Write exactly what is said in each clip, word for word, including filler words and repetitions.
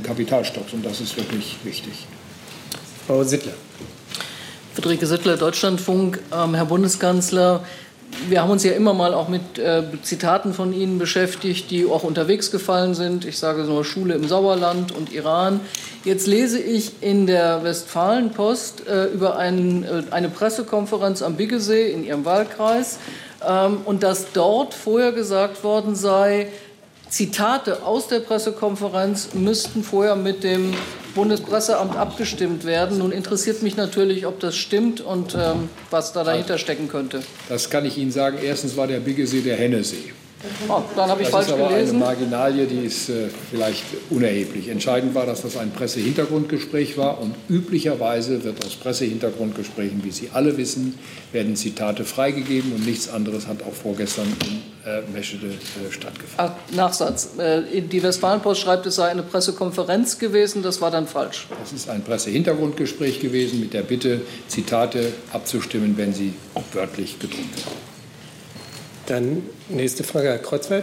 Kapitalstocks. Und das ist wirklich wichtig. Frau Sittler. Friederike Sittler, Deutschlandfunk. Ähm, Herr Bundeskanzler, wir haben uns ja immer mal auch mit äh, Zitaten von Ihnen beschäftigt, die auch unterwegs gefallen sind. Ich sage nur Schule im Sauerland und Iran. Jetzt lese ich in der Westfalenpost äh, über ein, äh, eine Pressekonferenz am Biggesee in Ihrem Wahlkreis ähm, und dass dort vorher gesagt worden sei, Zitate aus der Pressekonferenz müssten vorher mit dem Bundespresseamt abgestimmt werden. Nun interessiert mich natürlich, ob das stimmt und ähm, was da dahinter stecken könnte. Das kann ich Ihnen sagen. Erstens war der Biggesee der Hennesee. Oh, dann habe ich das falsch ist aber gelesen. Eine Marginalie, die ist äh, vielleicht unerheblich. Entscheidend war, dass das ein Pressehintergrundgespräch war. Und üblicherweise wird aus Pressehintergrundgesprächen, wie Sie alle wissen, werden Zitate freigegeben. Und nichts anderes hat auch vorgestern in äh, Meschede äh, stattgefunden. Ach, Nachsatz. Äh, die Westfalenpost schreibt, es sei eine Pressekonferenz gewesen. Das war dann falsch. Es ist ein Pressehintergrundgespräch gewesen mit der Bitte, Zitate abzustimmen, wenn sie wörtlich gedruckt werden. Dann nächste Frage, Herr Kreuzfeld.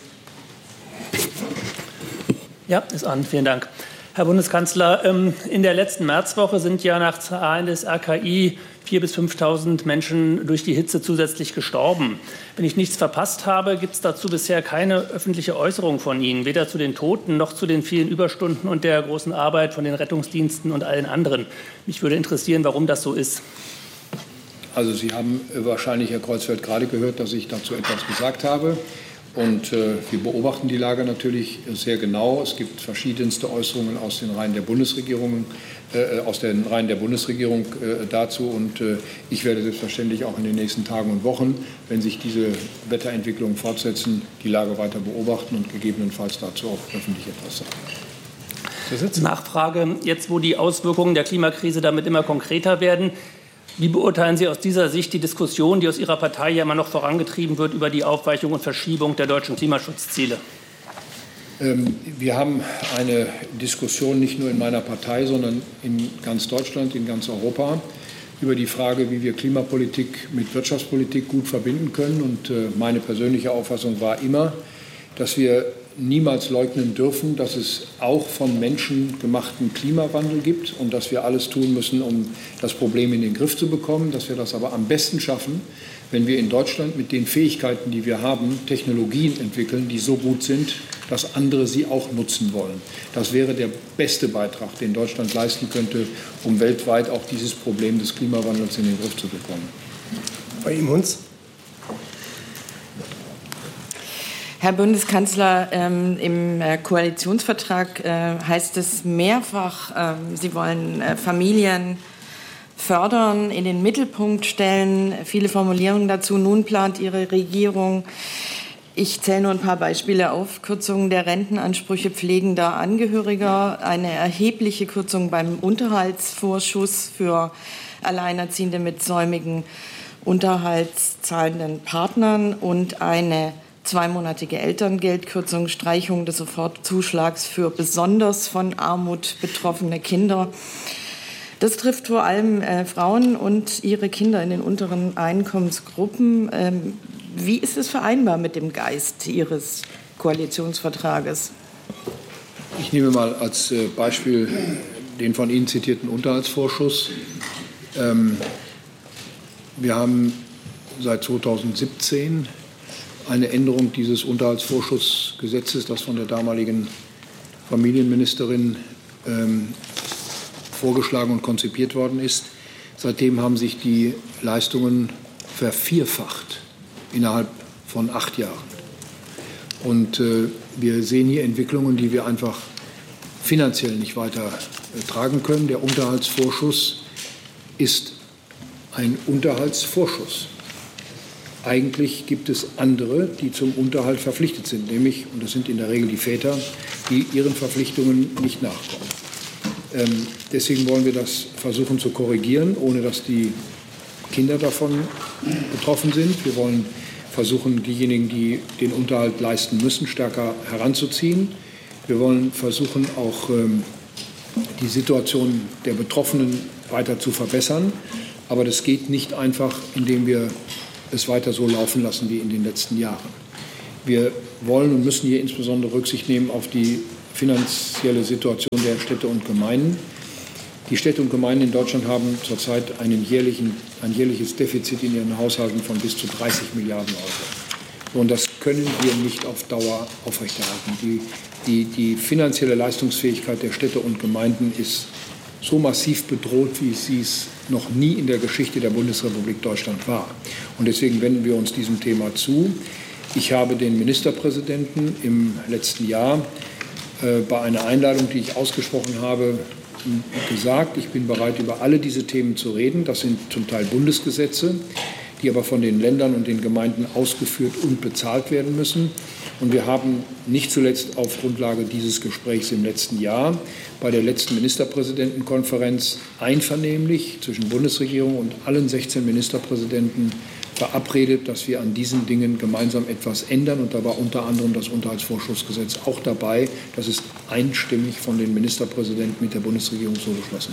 Ja, ist an. Vielen Dank. Herr Bundeskanzler, in der letzten Märzwoche sind ja nach Zahlen des R K I viertausend bis fünftausend Menschen durch die Hitze zusätzlich gestorben. Wenn ich nichts verpasst habe, gibt es dazu bisher keine öffentliche Äußerung von Ihnen, weder zu den Toten noch zu den vielen Überstunden und der großen Arbeit von den Rettungsdiensten und allen anderen. Mich würde interessieren, warum das so ist. Also Sie haben wahrscheinlich, Herr Kreuzfeld, gerade gehört, dass ich dazu etwas gesagt habe. Und äh, wir beobachten die Lage natürlich sehr genau. Es gibt verschiedenste Äußerungen aus den Reihen der Bundesregierung, äh, aus den Reihen der Bundesregierung äh, dazu. Und äh, ich werde selbstverständlich auch in den nächsten Tagen und Wochen, wenn sich diese Wetterentwicklungen fortsetzen, die Lage weiter beobachten und gegebenenfalls dazu auch öffentlich etwas sagen. Nachfrage, jetzt wo die Auswirkungen der Klimakrise damit immer konkreter werden, wie beurteilen Sie aus dieser Sicht die Diskussion, die aus Ihrer Partei ja immer noch vorangetrieben wird, über die Aufweichung und Verschiebung der deutschen Klimaschutzziele? Ähm, wir haben eine Diskussion nicht nur in meiner Partei, sondern in ganz Deutschland, in ganz Europa über die Frage, wie wir Klimapolitik mit Wirtschaftspolitik gut verbinden können. Und äh, meine persönliche Auffassung war immer, dass wir niemals leugnen dürfen, dass es auch von Menschen gemachten Klimawandel gibt und dass wir alles tun müssen, um das Problem in den Griff zu bekommen, dass wir das aber am besten schaffen, wenn wir in Deutschland mit den Fähigkeiten, die wir haben, Technologien entwickeln, die so gut sind, dass andere sie auch nutzen wollen. Das wäre der beste Beitrag, den Deutschland leisten könnte, um weltweit auch dieses Problem des Klimawandels in den Griff zu bekommen. Bei Ihnen uns? Herr Bundeskanzler, ähm, im äh, Koalitionsvertrag äh, heißt es mehrfach, äh, Sie wollen äh, Familien fördern, in den Mittelpunkt stellen. Viele Formulierungen dazu. Nun plant Ihre Regierung, ich zähle nur ein paar Beispiele auf, Kürzungen der Rentenansprüche pflegender Angehöriger, eine erhebliche Kürzung beim Unterhaltsvorschuss für Alleinerziehende mit säumigen unterhaltszahlenden Partnern und eine zweimonatige Elterngeldkürzung, Streichung des Sofortzuschlags für besonders von Armut betroffene Kinder. Das trifft vor allem äh, Frauen und ihre Kinder in den unteren Einkommensgruppen. Ähm, wie ist es vereinbar mit dem Geist Ihres Koalitionsvertrages? Ich nehme mal als äh, Beispiel den von Ihnen zitierten Unterhaltsvorschuss. Ähm, wir haben seit zweitausendsiebzehn eine Änderung dieses Unterhaltsvorschussgesetzes, das von der damaligen Familienministerin ähm, vorgeschlagen und konzipiert worden ist. Seitdem haben sich die Leistungen vervierfacht innerhalb von acht Jahren. Und äh, wir sehen hier Entwicklungen, die wir einfach finanziell nicht weiter äh, tragen können. Der Unterhaltsvorschuss ist ein Unterhaltsvorschuss. Eigentlich gibt es andere, die zum Unterhalt verpflichtet sind, nämlich, und das sind in der Regel die Väter, die ihren Verpflichtungen nicht nachkommen. Ähm, deswegen wollen wir das versuchen zu korrigieren, ohne dass die Kinder davon betroffen sind. Wir wollen versuchen, diejenigen, die den Unterhalt leisten müssen, stärker heranzuziehen. Wir wollen versuchen, auch ähm, die Situation der Betroffenen weiter zu verbessern. Aber das geht nicht einfach, indem wir es weiter so laufen lassen wie in den letzten Jahren. Wir wollen und müssen hier insbesondere Rücksicht nehmen auf die finanzielle Situation Städte und Gemeinden. Die Städte und Gemeinden in Deutschland haben zurzeit einen jährlichen, ein jährliches Defizit in ihren Haushalten von bis zu dreißig Milliarden Euro. Und das können wir nicht auf Dauer aufrechterhalten. Die, die, die finanzielle Leistungsfähigkeit der Städte und Gemeinden ist so massiv bedroht, wie sie es noch nie in der Geschichte der Bundesrepublik Deutschland war. Und deswegen wenden wir uns diesem Thema zu. Ich habe den Ministerpräsidenten im letzten Jahr äh, bei einer Einladung, die ich ausgesprochen habe, gesagt, ich bin bereit, über alle diese Themen zu reden. Das sind zum Teil Bundesgesetze, die aber von den Ländern und den Gemeinden ausgeführt und bezahlt werden müssen. Und wir haben nicht zuletzt auf Grundlage dieses Gesprächs im letzten Jahr bei der letzten Ministerpräsidentenkonferenz einvernehmlich zwischen Bundesregierung und allen sechzehn Ministerpräsidenten verabredet, dass wir an diesen Dingen gemeinsam etwas ändern. Und da war unter anderem das Unterhaltsvorschussgesetz auch dabei. Das ist einstimmig von den Ministerpräsidenten mit der Bundesregierung so beschlossen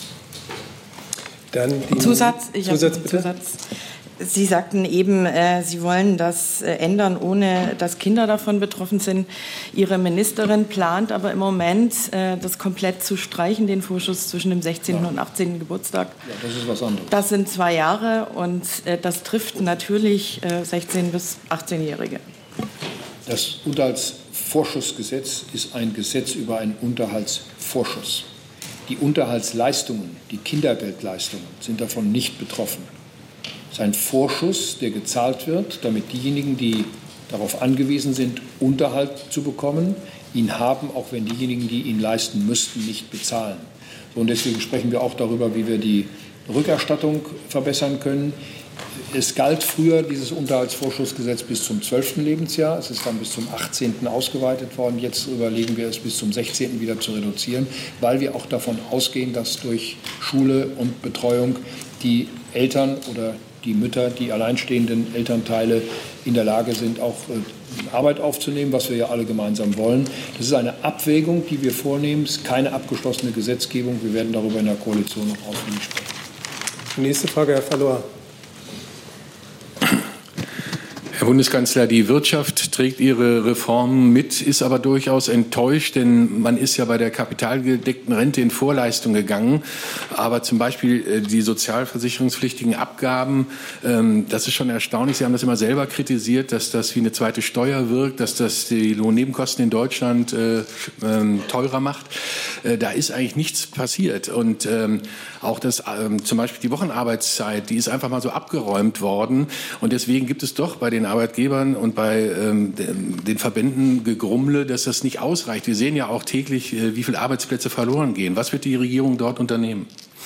worden. Dann die Zusatz, ich Zusatz, habe bitte. Zusatz. Sie sagten eben, äh, Sie wollen das äh, ändern, ohne dass Kinder davon betroffen sind. Ihre Ministerin plant aber im Moment, äh, das komplett zu streichen, den Vorschuss zwischen dem sechzehnten und achtzehnten Geburtstag. Ja, das ist was anderes. Das sind zwei Jahre und äh, das trifft natürlich äh, sechzehn- bis achtzehnjährige. Das Unterhaltsvorschussgesetz ist ein Gesetz über einen Unterhaltsvorschuss. Die Unterhaltsleistungen, die Kindergeldleistungen sind davon nicht betroffen. Es ist ein Vorschuss, der gezahlt wird, damit diejenigen, die darauf angewiesen sind, Unterhalt zu bekommen, ihn haben, auch wenn diejenigen, die ihn leisten müssten, nicht bezahlen. Und deswegen sprechen wir auch darüber, wie wir die Rückerstattung verbessern können. Es galt früher, dieses Unterhaltsvorschussgesetz, bis zum zwölften Lebensjahr. Es ist dann bis zum achtzehnten ausgeweitet worden. Jetzt überlegen wir es, bis zum sechzehnten wieder zu reduzieren, weil wir auch davon ausgehen, dass durch Schule und Betreuung die Eltern oder die Mütter, die alleinstehenden Elternteile in der Lage sind, auch äh, Arbeit aufzunehmen, was wir ja alle gemeinsam wollen. Das ist eine Abwägung, die wir vornehmen. Es ist keine abgeschlossene Gesetzgebung. Wir werden darüber in der Koalition noch ausführlich sprechen. Nächste Frage, Herr Verlohr. Herr Bundeskanzler, die Wirtschaft trägt ihre Reformen mit, ist aber durchaus enttäuscht, denn man ist ja bei der kapitalgedeckten Rente in Vorleistung gegangen. Aber zum Beispiel die sozialversicherungspflichtigen Abgaben, das ist schon erstaunlich. Sie haben das immer selber kritisiert, dass das wie eine zweite Steuer wirkt, dass das die Lohnnebenkosten in Deutschland teurer macht. Da ist eigentlich nichts passiert. Und auch das, zum Beispiel die Wochenarbeitszeit, die ist einfach mal so abgeräumt worden. Und deswegen gibt es doch bei den Arbeitgebern und bei ähm, den Verbänden Gegrummle, dass das nicht ausreicht. Wir sehen ja auch täglich, äh, wie viele Arbeitsplätze verloren gehen. Was wird die Regierung dort unternehmen?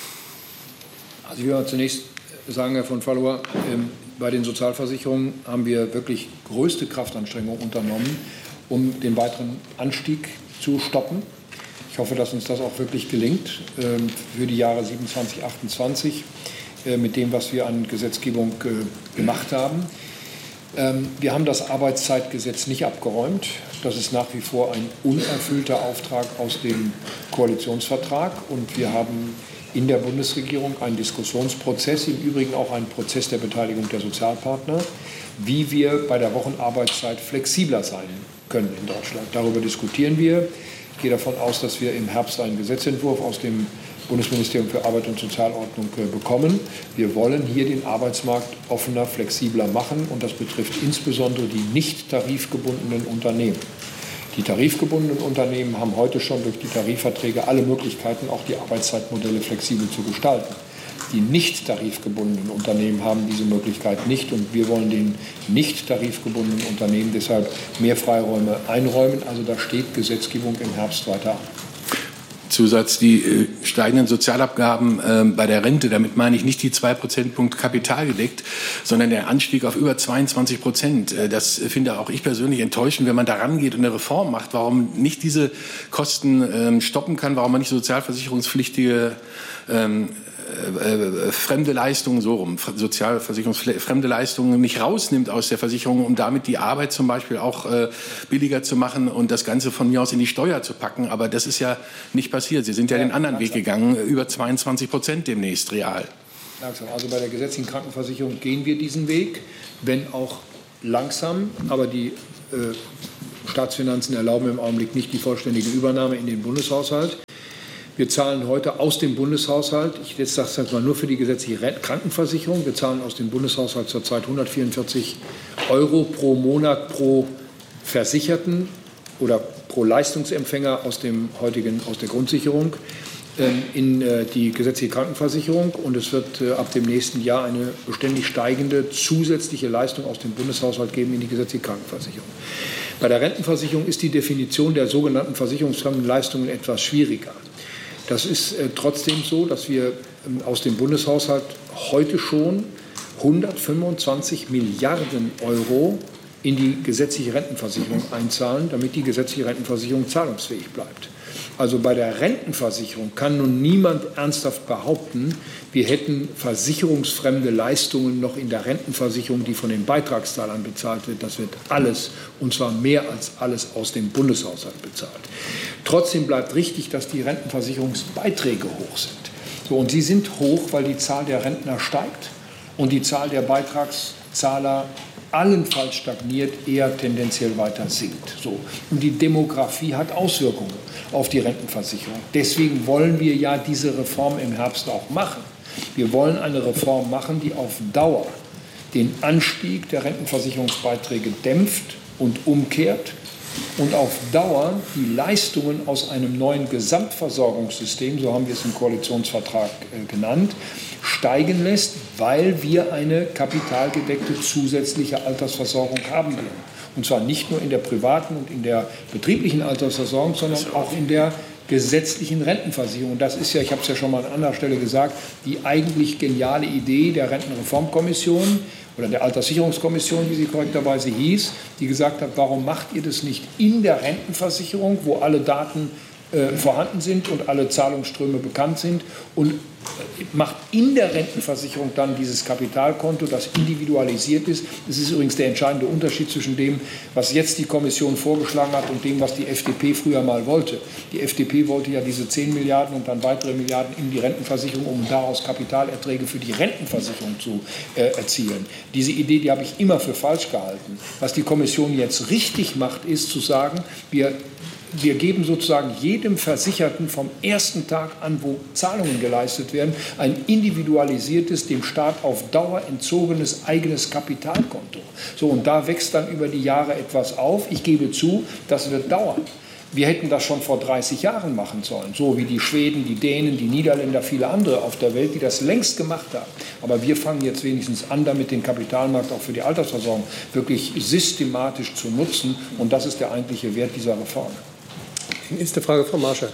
Also ich will mal zunächst sagen, Herr von Fallow, ähm, bei den Sozialversicherungen haben wir wirklich größte Kraftanstrengungen unternommen, um den weiteren Anstieg zu stoppen. Ich hoffe, dass uns das auch wirklich gelingt ähm, für die Jahre siebenundzwanzig, achtundzwanzig äh, mit dem, was wir an Gesetzgebung äh, gemacht haben. Wir haben das Arbeitszeitgesetz nicht abgeräumt. Das ist nach wie vor ein unerfüllter Auftrag aus dem Koalitionsvertrag. Und wir haben in der Bundesregierung einen Diskussionsprozess, im Übrigen auch einen Prozess der Beteiligung der Sozialpartner, wie wir bei der Wochenarbeitszeit flexibler sein können in Deutschland. Darüber diskutieren wir. Ich gehe davon aus, dass wir im Herbst einen Gesetzentwurf aus dem Bundesministerium für Arbeit und Sozialordnung bekommen. Wir wollen hier den Arbeitsmarkt offener, flexibler machen, und das betrifft insbesondere die nicht tarifgebundenen Unternehmen. Die tarifgebundenen Unternehmen haben heute schon durch die Tarifverträge alle Möglichkeiten, auch die Arbeitszeitmodelle flexibel zu gestalten. Die nicht tarifgebundenen Unternehmen haben diese Möglichkeit nicht, und wir wollen den nicht tarifgebundenen Unternehmen deshalb mehr Freiräume einräumen. Also da steht Gesetzgebung im Herbst weiter an. Zusatz, die äh, steigenden Sozialabgaben äh, bei der Rente, damit meine ich nicht die zwei Prozentpunkte kapitalgedeckt, sondern der Anstieg auf über zweiundzwanzig Prozent. Äh, das finde auch ich persönlich enttäuschend, wenn man da rangeht und eine Reform macht, warum nicht diese Kosten ähm, stoppen kann, warum man nicht sozialversicherungspflichtige ähm, Äh, fremde Leistungen, so rum, sozialversicherungsfremde Leistungen nicht rausnimmt aus der Versicherung, um damit die Arbeit zum Beispiel auch äh, billiger zu machen und das Ganze von mir aus in die Steuer zu packen. Aber das ist ja nicht passiert. Sie sind ja, ja den anderen langsam. Weg gegangen, über zweiundzwanzig Prozent demnächst real. Langsam. Also bei der gesetzlichen Krankenversicherung gehen wir diesen Weg, wenn auch langsam, aber die äh, Staatsfinanzen erlauben im Augenblick nicht die vollständige Übernahme in den Bundeshaushalt. Wir zahlen heute aus dem Bundeshaushalt, ich jetzt sage es mal nur für die gesetzliche Krankenversicherung, wir zahlen aus dem Bundeshaushalt zurzeit hundertvierundvierzig Euro pro Monat pro Versicherten oder pro Leistungsempfänger aus dem heutigen, aus der Grundsicherung in die gesetzliche Krankenversicherung, und es wird ab dem nächsten Jahr eine beständig steigende zusätzliche Leistung aus dem Bundeshaushalt geben in die gesetzliche Krankenversicherung. Bei der Rentenversicherung ist die Definition der sogenannten versicherungsfremden Leistungen etwas schwieriger. Das ist trotzdem so, dass wir aus dem Bundeshaushalt heute schon hundertfünfundzwanzig Milliarden Euro in die gesetzliche Rentenversicherung einzahlen, damit die gesetzliche Rentenversicherung zahlungsfähig bleibt. Also bei der Rentenversicherung kann nun niemand ernsthaft behaupten, wir hätten versicherungsfremde Leistungen noch in der Rentenversicherung, die von den Beitragszahlern bezahlt wird. Das wird alles, und zwar mehr als alles, aus dem Bundeshaushalt bezahlt. Trotzdem bleibt richtig, dass die Rentenversicherungsbeiträge hoch sind. So, und sie sind hoch, weil die Zahl der Rentner steigt und die Zahl der Beitragszahler allenfalls stagniert, eher tendenziell weiter sinkt. So. Und die Demografie hat Auswirkungen auf die Rentenversicherung. Deswegen wollen wir ja diese Reform im Herbst auch machen. Wir wollen eine Reform machen, die auf Dauer den Anstieg der Rentenversicherungsbeiträge dämpft und umkehrt und auf Dauer die Leistungen aus einem neuen Gesamtversorgungssystem, so haben wir es im Koalitionsvertrag äh, genannt, steigen lässt, weil wir eine kapitalgedeckte zusätzliche Altersversorgung haben werden. Und zwar nicht nur in der privaten und in der betrieblichen Altersversorgung, sondern auch in der gesetzlichen Rentenversicherung. Das ist ja, ich habe es ja schon mal an anderer Stelle gesagt, die eigentlich geniale Idee der Rentenreformkommission oder der Alterssicherungskommission, wie sie korrekterweise hieß, die gesagt hat, warum macht ihr das nicht in der Rentenversicherung, wo alle Daten äh, vorhanden sind und alle Zahlungsströme bekannt sind, und macht in der Rentenversicherung dann dieses Kapitalkonto, das individualisiert ist. Das ist übrigens der entscheidende Unterschied zwischen dem, was jetzt die Kommission vorgeschlagen hat, und dem, was die F D P früher mal wollte. Die F D P wollte ja diese zehn Milliarden und dann weitere Milliarden in die Rentenversicherung, um daraus Kapitalerträge für die Rentenversicherung zu äh, erzielen. Diese Idee, die habe ich immer für falsch gehalten. Was die Kommission jetzt richtig macht, ist zu sagen, wir Wir geben sozusagen jedem Versicherten vom ersten Tag an, wo Zahlungen geleistet werden, ein individualisiertes, dem Staat auf Dauer entzogenes eigenes Kapitalkonto. So, und da wächst dann über die Jahre etwas auf. Ich gebe zu, das wird dauern. Wir hätten das schon vor dreißig Jahren machen sollen, so wie die Schweden, die Dänen, die Niederländer, viele andere auf der Welt, die das längst gemacht haben. Aber wir fangen jetzt wenigstens an, damit den Kapitalmarkt auch für die Altersversorgung wirklich systematisch zu nutzen. Und das ist der eigentliche Wert dieser Reform. Nächste Frage, Frau Marschall.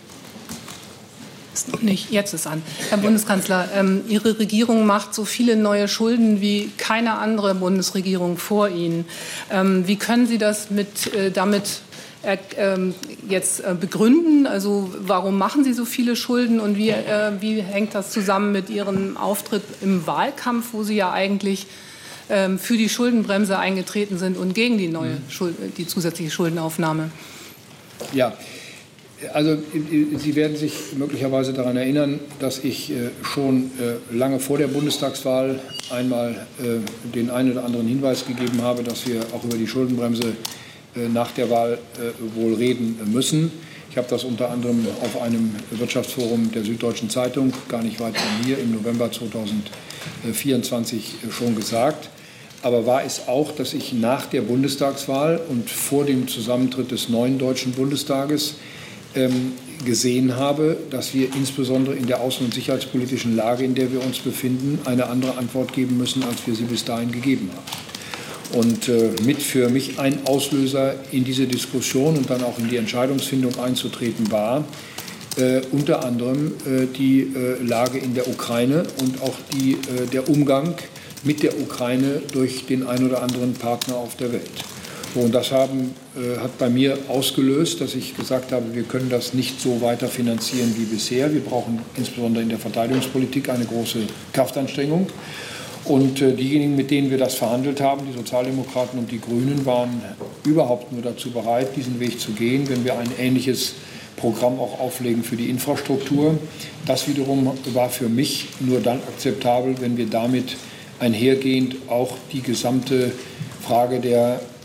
Ist noch nicht, jetzt ist an. Herr Bundeskanzler, ähm, Ihre Regierung macht so viele neue Schulden wie keine andere Bundesregierung vor Ihnen. Ähm, wie können Sie das mit, äh, damit äh, äh, jetzt äh, begründen? Also warum machen Sie so viele Schulden, und wie, äh, wie hängt das zusammen mit Ihrem Auftritt im Wahlkampf, wo Sie ja eigentlich äh, für die Schuldenbremse eingetreten sind und gegen die neue Schuld, die zusätzliche Schuldenaufnahme? Ja, also Sie werden sich möglicherweise daran erinnern, dass ich schon lange vor der Bundestagswahl einmal den einen oder anderen Hinweis gegeben habe, dass wir auch über die Schuldenbremse nach der Wahl wohl reden müssen. Ich habe das unter anderem auf einem Wirtschaftsforum der Süddeutschen Zeitung, gar nicht weit von hier, im November zweitausendvierundzwanzig schon gesagt. Aber war es auch, dass ich nach der Bundestagswahl und vor dem Zusammentritt des neuen Deutschen Bundestages ähm, gesehen habe, dass wir insbesondere in der außen- und sicherheitspolitischen Lage, in der wir uns befinden, eine andere Antwort geben müssen, als wir sie bis dahin gegeben haben. Und äh, mit für mich ein Auslöser in diese Diskussion und dann auch in die Entscheidungsfindung einzutreten war, äh, unter anderem äh, die äh, Lage in der Ukraine und auch die, äh, der Umgang mit der Ukraine durch den einen oder anderen Partner auf der Welt. Und das haben, äh, hat bei mir ausgelöst, dass ich gesagt habe, wir können das nicht so weiter finanzieren wie bisher. Wir brauchen insbesondere in der Verteidigungspolitik eine große Kraftanstrengung. Und äh, diejenigen, mit denen wir das verhandelt haben, die Sozialdemokraten und die Grünen, waren überhaupt nur dazu bereit, diesen Weg zu gehen, wenn wir ein ähnliches Programm auch auflegen für die Infrastruktur. Das wiederum war für mich nur dann akzeptabel, wenn wir damit einhergehend auch die gesamte Frage der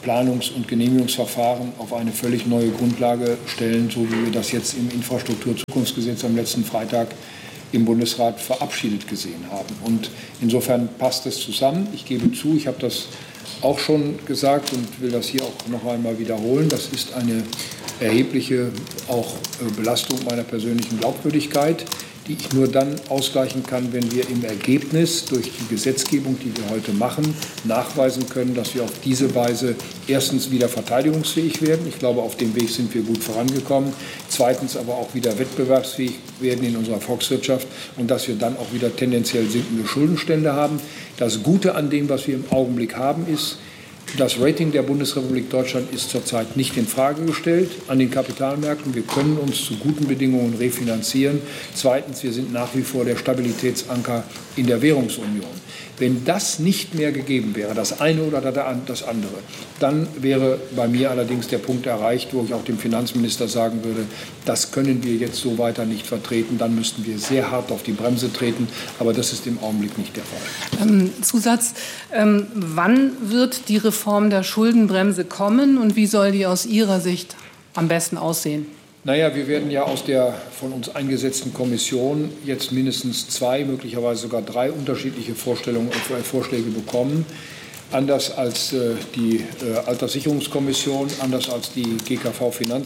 Planungs- und Genehmigungsverfahren auf eine völlig neue Grundlage stellen, so wie wir das jetzt im Infrastrukturzukunftsgesetz am letzten Freitag im Bundesrat verabschiedet gesehen haben. Und insofern passt es zusammen. Ich gebe zu, ich habe das auch schon gesagt und will das hier auch noch einmal wiederholen. Das ist eine erhebliche auch Belastung meiner persönlichen Glaubwürdigkeit, die ich nur dann ausgleichen kann, wenn wir im Ergebnis durch die Gesetzgebung, die wir heute machen, nachweisen können, dass wir auf diese Weise erstens wieder verteidigungsfähig werden. Ich glaube, auf dem Weg sind wir gut vorangekommen. Zweitens aber auch wieder wettbewerbsfähig werden in unserer Volkswirtschaft und dass wir dann auch wieder tendenziell sinkende Schuldenstände haben. Das Gute an dem, was wir im Augenblick haben, ist, das Rating der Bundesrepublik Deutschland ist zurzeit nicht in Frage gestellt an den Kapitalmärkten. Wir können uns zu guten Bedingungen refinanzieren. Zweitens, wir sind nach wie vor der Stabilitätsanker in der Währungsunion. Wenn das nicht mehr gegeben wäre, das eine oder das andere, dann wäre bei mir allerdings der Punkt erreicht, wo ich auch dem Finanzminister sagen würde, das können wir jetzt so weiter nicht vertreten. Dann müssten wir sehr hart auf die Bremse treten. Aber das ist im Augenblick nicht der Fall. Ähm, Zusatz, ähm, wann wird die Reform der Schuldenbremse kommen und wie soll die aus Ihrer Sicht am besten aussehen? Naja, wir werden ja aus der von uns eingesetzten Kommission jetzt mindestens zwei, möglicherweise sogar drei unterschiedliche Vorstellungen, äh, Vorschläge bekommen. Anders als äh, die äh, Alterssicherungskommission, anders als die G K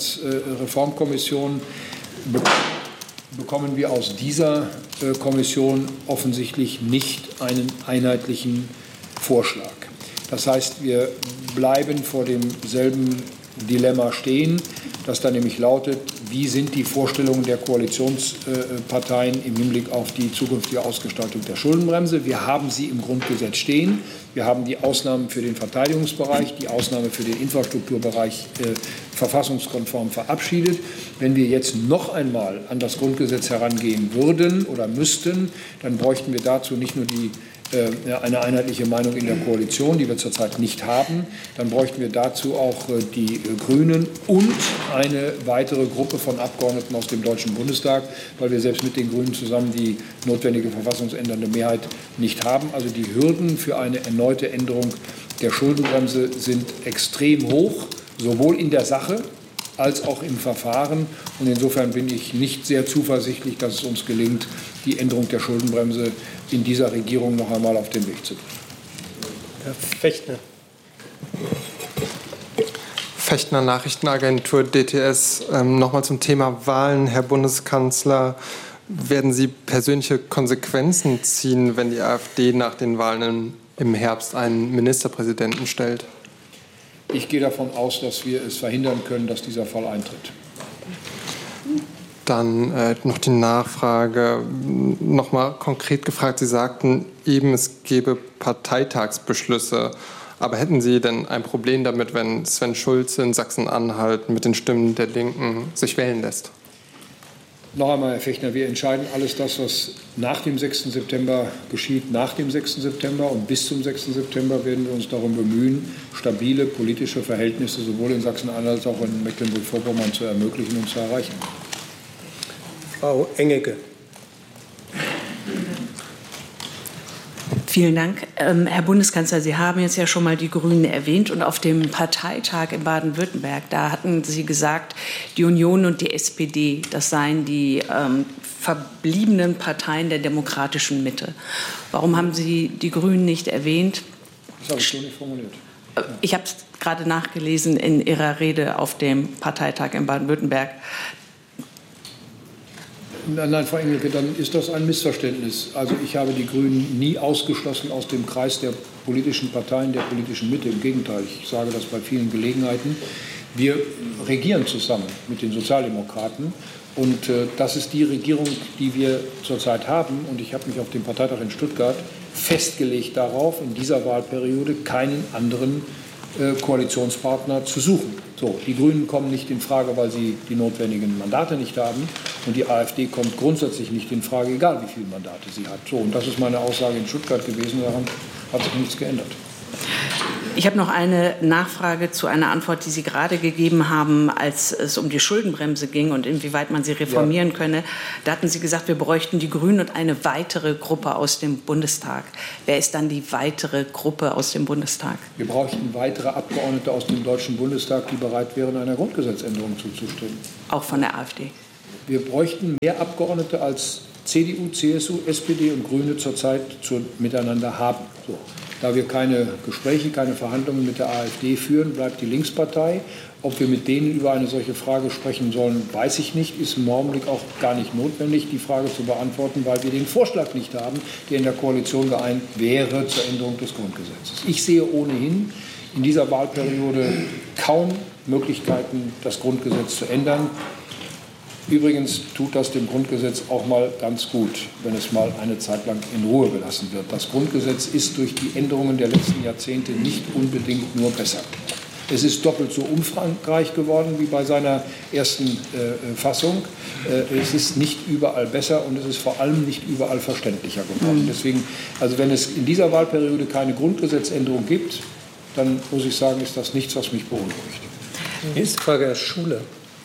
V-Finanzreformkommission be bekommen wir aus dieser äh, Kommission offensichtlich nicht einen einheitlichen Vorschlag. Das heißt, wir bleiben vor demselben Dilemma stehen, das dann nämlich lautet, wie sind die Vorstellungen der Koalitionsparteien im Hinblick auf die zukünftige Ausgestaltung der Schuldenbremse. Wir haben sie im Grundgesetz stehen. Wir haben die Ausnahmen für den Verteidigungsbereich, die Ausnahme für den Infrastrukturbereich äh, verfassungskonform verabschiedet. Wenn wir jetzt noch einmal an das Grundgesetz herangehen würden oder müssten, dann bräuchten wir dazu nicht nur die eine einheitliche Meinung in der Koalition, die wir zurzeit nicht haben. Dann bräuchten wir dazu auch die Grünen und eine weitere Gruppe von Abgeordneten aus dem Deutschen Bundestag, weil wir selbst mit den Grünen zusammen die notwendige verfassungsändernde Mehrheit nicht haben. Also die Hürden für eine erneute Änderung der Schuldenbremse sind extrem hoch, sowohl in der Sache als auch im Verfahren. Und insofern bin ich nicht sehr zuversichtlich, dass es uns gelingt, die Änderung der Schuldenbremse in dieser Regierung noch einmal auf den Weg zu bringen. Herr Fechtner. Fechtner, Nachrichtenagentur D T S. Ähm, Nochmal zum Thema Wahlen. Herr Bundeskanzler, werden Sie persönliche Konsequenzen ziehen, wenn die AfD nach den Wahlen im Herbst einen Ministerpräsidenten stellt? Ich gehe davon aus, dass wir es verhindern können, dass dieser Fall eintritt. Dann äh, noch die Nachfrage, noch mal konkret gefragt. Sie sagten eben, es gäbe Parteitagsbeschlüsse. Aber hätten Sie denn ein Problem damit, wenn Sven Schulze in Sachsen-Anhalt mit den Stimmen der Linken sich wählen lässt? Noch einmal, Herr Fechtner, wir entscheiden alles das, was nach dem sechsten September geschieht, nach dem sechsten September. Und bis zum sechsten September werden wir uns darum bemühen, stabile politische Verhältnisse sowohl in Sachsen-Anhalt als auch in Mecklenburg-Vorpommern zu ermöglichen und zu erreichen. Frau Engecke. Vielen Dank. Ähm, Herr Bundeskanzler, Sie haben jetzt ja schon mal die Grünen erwähnt und auf dem Parteitag in Baden-Württemberg, da hatten Sie gesagt, die Union und die S P D, das seien die ähm, verbliebenen Parteien der demokratischen Mitte. Warum haben Sie die Grünen nicht erwähnt? Das habe ich so nicht formuliert. Ich habe es gerade nachgelesen in Ihrer Rede auf dem Parteitag in Baden-Württemberg. Nein, nein, Frau Engelke, dann ist das ein Missverständnis. Also ich habe die Grünen nie ausgeschlossen aus dem Kreis der politischen Parteien, der politischen Mitte. Im Gegenteil, ich sage das bei vielen Gelegenheiten. Wir regieren zusammen mit den Sozialdemokraten. Und äh, das ist die Regierung, die wir zurzeit haben. Und ich habe mich auf dem Parteitag in Stuttgart festgelegt darauf, in dieser Wahlperiode keinen anderen äh, Koalitionspartner zu suchen. So, die Grünen kommen nicht in Frage, weil sie die notwendigen Mandate nicht haben. Und die AfD kommt grundsätzlich nicht in Frage, egal wie viele Mandate sie hat. So, und das ist meine Aussage in Stuttgart gewesen. Daran hat sich nichts geändert. Ich habe noch eine Nachfrage zu einer Antwort, die Sie gerade gegeben haben, als es um die Schuldenbremse ging und inwieweit man sie reformieren ja. könne. Da hatten Sie gesagt, wir bräuchten die Grünen und eine weitere Gruppe aus dem Bundestag. Wer ist dann die weitere Gruppe aus dem Bundestag? Wir bräuchten weitere Abgeordnete aus dem Deutschen Bundestag, die bereit wären, einer Grundgesetzänderung zuzustimmen. Auch von der AfD? Wir bräuchten mehr Abgeordnete als C D U, C S U, S P D und Grüne zurzeit zu, miteinander haben. So. Da wir keine Gespräche, keine Verhandlungen mit der AfD führen, bleibt die Linkspartei. Ob wir mit denen über eine solche Frage sprechen sollen, weiß ich nicht. Ist im Augenblick auch gar nicht notwendig, die Frage zu beantworten, weil wir den Vorschlag nicht haben, der in der Koalition geeint wäre zur Änderung des Grundgesetzes. Ich sehe ohnehin in dieser Wahlperiode kaum Möglichkeiten, das Grundgesetz zu ändern. Übrigens tut das dem Grundgesetz auch mal ganz gut, wenn es mal eine Zeit lang in Ruhe gelassen wird. Das Grundgesetz ist durch die Änderungen der letzten Jahrzehnte nicht unbedingt nur besser. Es ist doppelt so umfangreich geworden wie bei seiner ersten äh, Fassung. Äh, es ist nicht überall besser und es ist vor allem nicht überall verständlicher geworden. Deswegen, also wenn es in dieser Wahlperiode keine Grundgesetzänderung gibt, dann muss ich sagen, ist das nichts, was mich beunruhigt. Nächste Frage, Herr Schuler.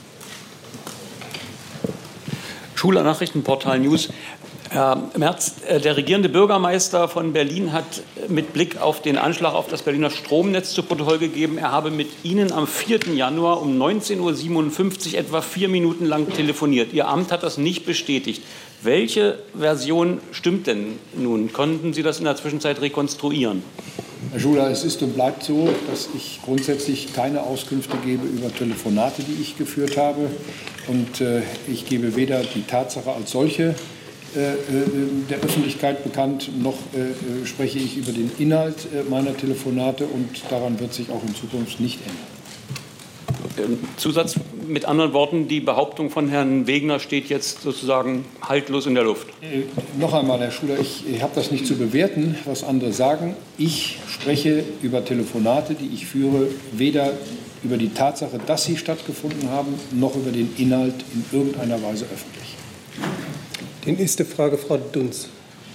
Schuler, Nachrichtenportal News. Herr Merz, der regierende Bürgermeister von Berlin hat mit Blick auf den Anschlag auf das Berliner Stromnetz zu Protokoll gegeben, er habe mit Ihnen am vierten Januar um neunzehn Uhr siebenundfünfzig etwa vier Minuten lang telefoniert. Ihr Amt hat das nicht bestätigt. Welche Version stimmt denn nun? Konnten Sie das in der Zwischenzeit rekonstruieren? Herr Schuler, es ist und bleibt so, dass ich grundsätzlich keine Auskünfte gebe über Telefonate, die ich geführt habe. Und äh, ich gebe weder die Tatsache als solche äh, der Öffentlichkeit bekannt, noch äh, spreche ich über den Inhalt äh, meiner Telefonate. Und daran wird sich auch in Zukunft nicht ändern. Zusatz mit anderen Worten, die Behauptung von Herrn Wegner steht jetzt sozusagen haltlos in der Luft. Äh, noch einmal, Herr Schuler, ich, ich habe das nicht zu bewerten, was andere sagen. Ich spreche über Telefonate, die ich führe, weder über die Tatsache, dass sie stattgefunden haben, noch über den Inhalt in irgendeiner Weise öffentlich. Die nächste Frage, Frau Dunz.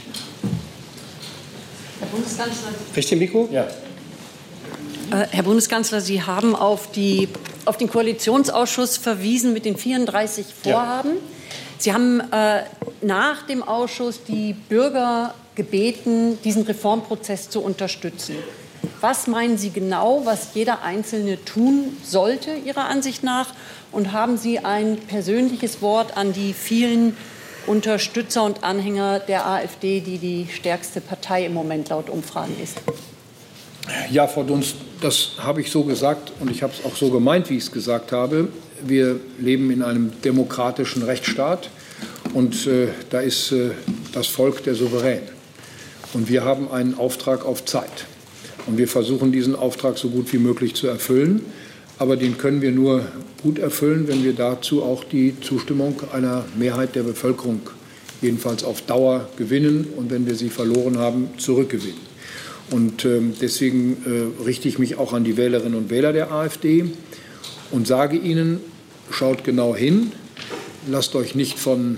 Herr Bundeskanzler. Richtige Mikro? Ja. Herr Bundeskanzler, Sie haben auf, die, auf den Koalitionsausschuss verwiesen mit den vierunddreißig Vorhaben. Ja. Sie haben äh, nach dem Ausschuss die Bürger gebeten, diesen Reformprozess zu unterstützen. Was meinen Sie genau, was jeder Einzelne tun sollte, Ihrer Ansicht nach? Und haben Sie ein persönliches Wort an die vielen Unterstützer und Anhänger der AfD, die die stärkste Partei im Moment laut Umfragen ist? Ja, Frau Dunz, das habe ich so gesagt und ich habe es auch so gemeint, wie ich es gesagt habe. Wir leben in einem demokratischen Rechtsstaat und äh, da ist äh, das Volk der Souverän. Und wir haben einen Auftrag auf Zeit. Und wir versuchen, diesen Auftrag so gut wie möglich zu erfüllen. Aber den können wir nur gut erfüllen, wenn wir dazu auch die Zustimmung einer Mehrheit der Bevölkerung jedenfalls auf Dauer gewinnen und wenn wir sie verloren haben, zurückgewinnen. Und äh, deswegen äh, richte ich mich auch an die Wählerinnen und Wähler der AfD und sage ihnen, schaut genau hin, lasst euch nicht von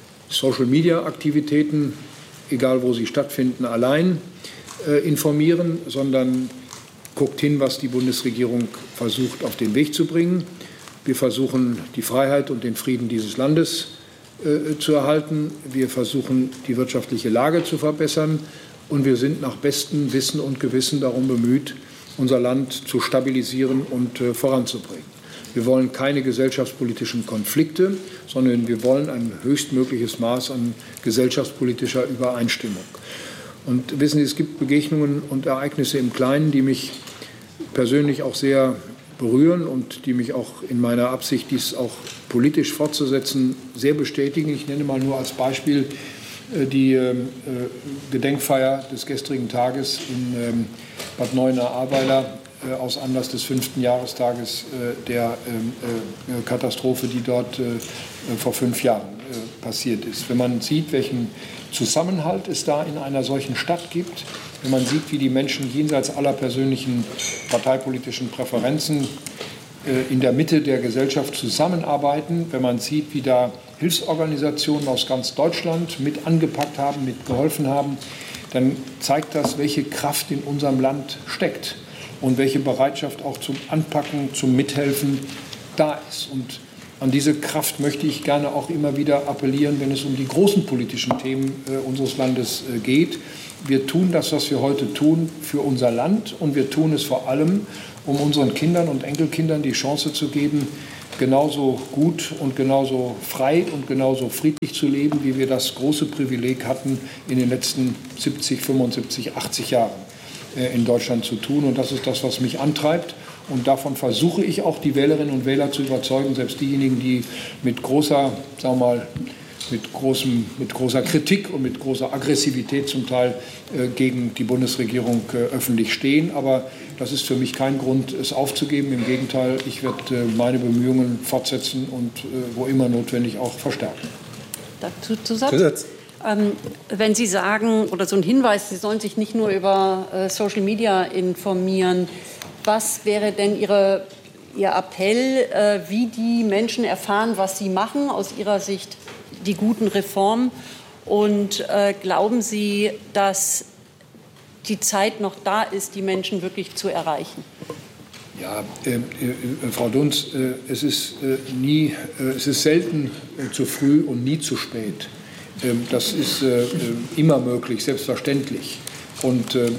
Social-Media-Aktivitäten, egal wo sie stattfinden, allein äh, informieren, sondern guckt hin, was die Bundesregierung versucht auf den Weg zu bringen. Wir versuchen, die Freiheit und den Frieden dieses Landes äh, zu erhalten. Wir versuchen, die wirtschaftliche Lage zu verbessern. Und wir sind nach bestem Wissen und Gewissen darum bemüht, unser Land zu stabilisieren und äh, voranzubringen. Wir wollen keine gesellschaftspolitischen Konflikte, sondern wir wollen ein höchstmögliches Maß an gesellschaftspolitischer Übereinstimmung. Und wissen Sie, es gibt Begegnungen und Ereignisse im Kleinen, die mich persönlich auch sehr berühren und die mich auch in meiner Absicht, dies auch politisch fortzusetzen, sehr bestätigen. Ich nenne mal nur als Beispiel die äh, Gedenkfeier des gestrigen Tages in ähm, Bad Neuenahr-Ahrweiler äh, aus Anlass des fünften Jahrestages äh, der äh, Katastrophe, die dort äh, vor fünf Jahren äh, passiert ist. Wenn man sieht, welchen Zusammenhalt es da in einer solchen Stadt gibt, wenn man sieht, wie die Menschen jenseits aller persönlichen parteipolitischen Präferenzen äh, in der Mitte der Gesellschaft zusammenarbeiten, wenn man sieht, wie da Hilfsorganisationen aus ganz Deutschland mit angepackt haben, mit geholfen haben, dann zeigt das, welche Kraft in unserem Land steckt. und welche Bereitschaft auch zum Anpacken, zum Mithelfen da ist. Und an diese Kraft möchte ich gerne auch immer wieder appellieren, wenn es um die großen politischen Themen äh, unseres Landes äh, geht. Wir tun das, was wir heute tun, für unser Land, und wir tun es vor allem, um unseren Kindern und Enkelkindern die Chance zu geben, genauso gut und genauso frei und genauso friedlich zu leben, wie wir das große Privileg hatten, in den letzten siebzig, fünfundsiebzig, achtzig Jahren äh, in Deutschland zu tun. Und das ist das, was mich antreibt. Und davon versuche ich auch, die Wählerinnen und Wähler zu überzeugen, selbst diejenigen, die mit großer, sagen wir mal, mit, großem, mit großer Kritik und mit großer Aggressivität zum Teil äh, gegen die Bundesregierung äh, öffentlich stehen. Aber das ist für mich kein Grund, es aufzugeben. Im Gegenteil, ich werde äh, meine Bemühungen fortsetzen und äh, wo immer notwendig auch verstärken. Dazu Zusatz? Ähm, wenn Sie sagen, oder so ein Hinweis, Sie sollen sich nicht nur über äh, Social Media informieren, was wäre denn Ihre, Ihr Appell, äh, wie die Menschen erfahren, was Sie machen, aus Ihrer Sicht die guten Reformen? Und äh, glauben Sie, dass die Zeit noch da ist, die Menschen wirklich zu erreichen? Ja, äh, äh, Frau Dunz, äh, es ist äh, nie, äh, es ist selten äh, zu früh und nie zu spät. Ähm, das ist äh, immer möglich, selbstverständlich. Und äh,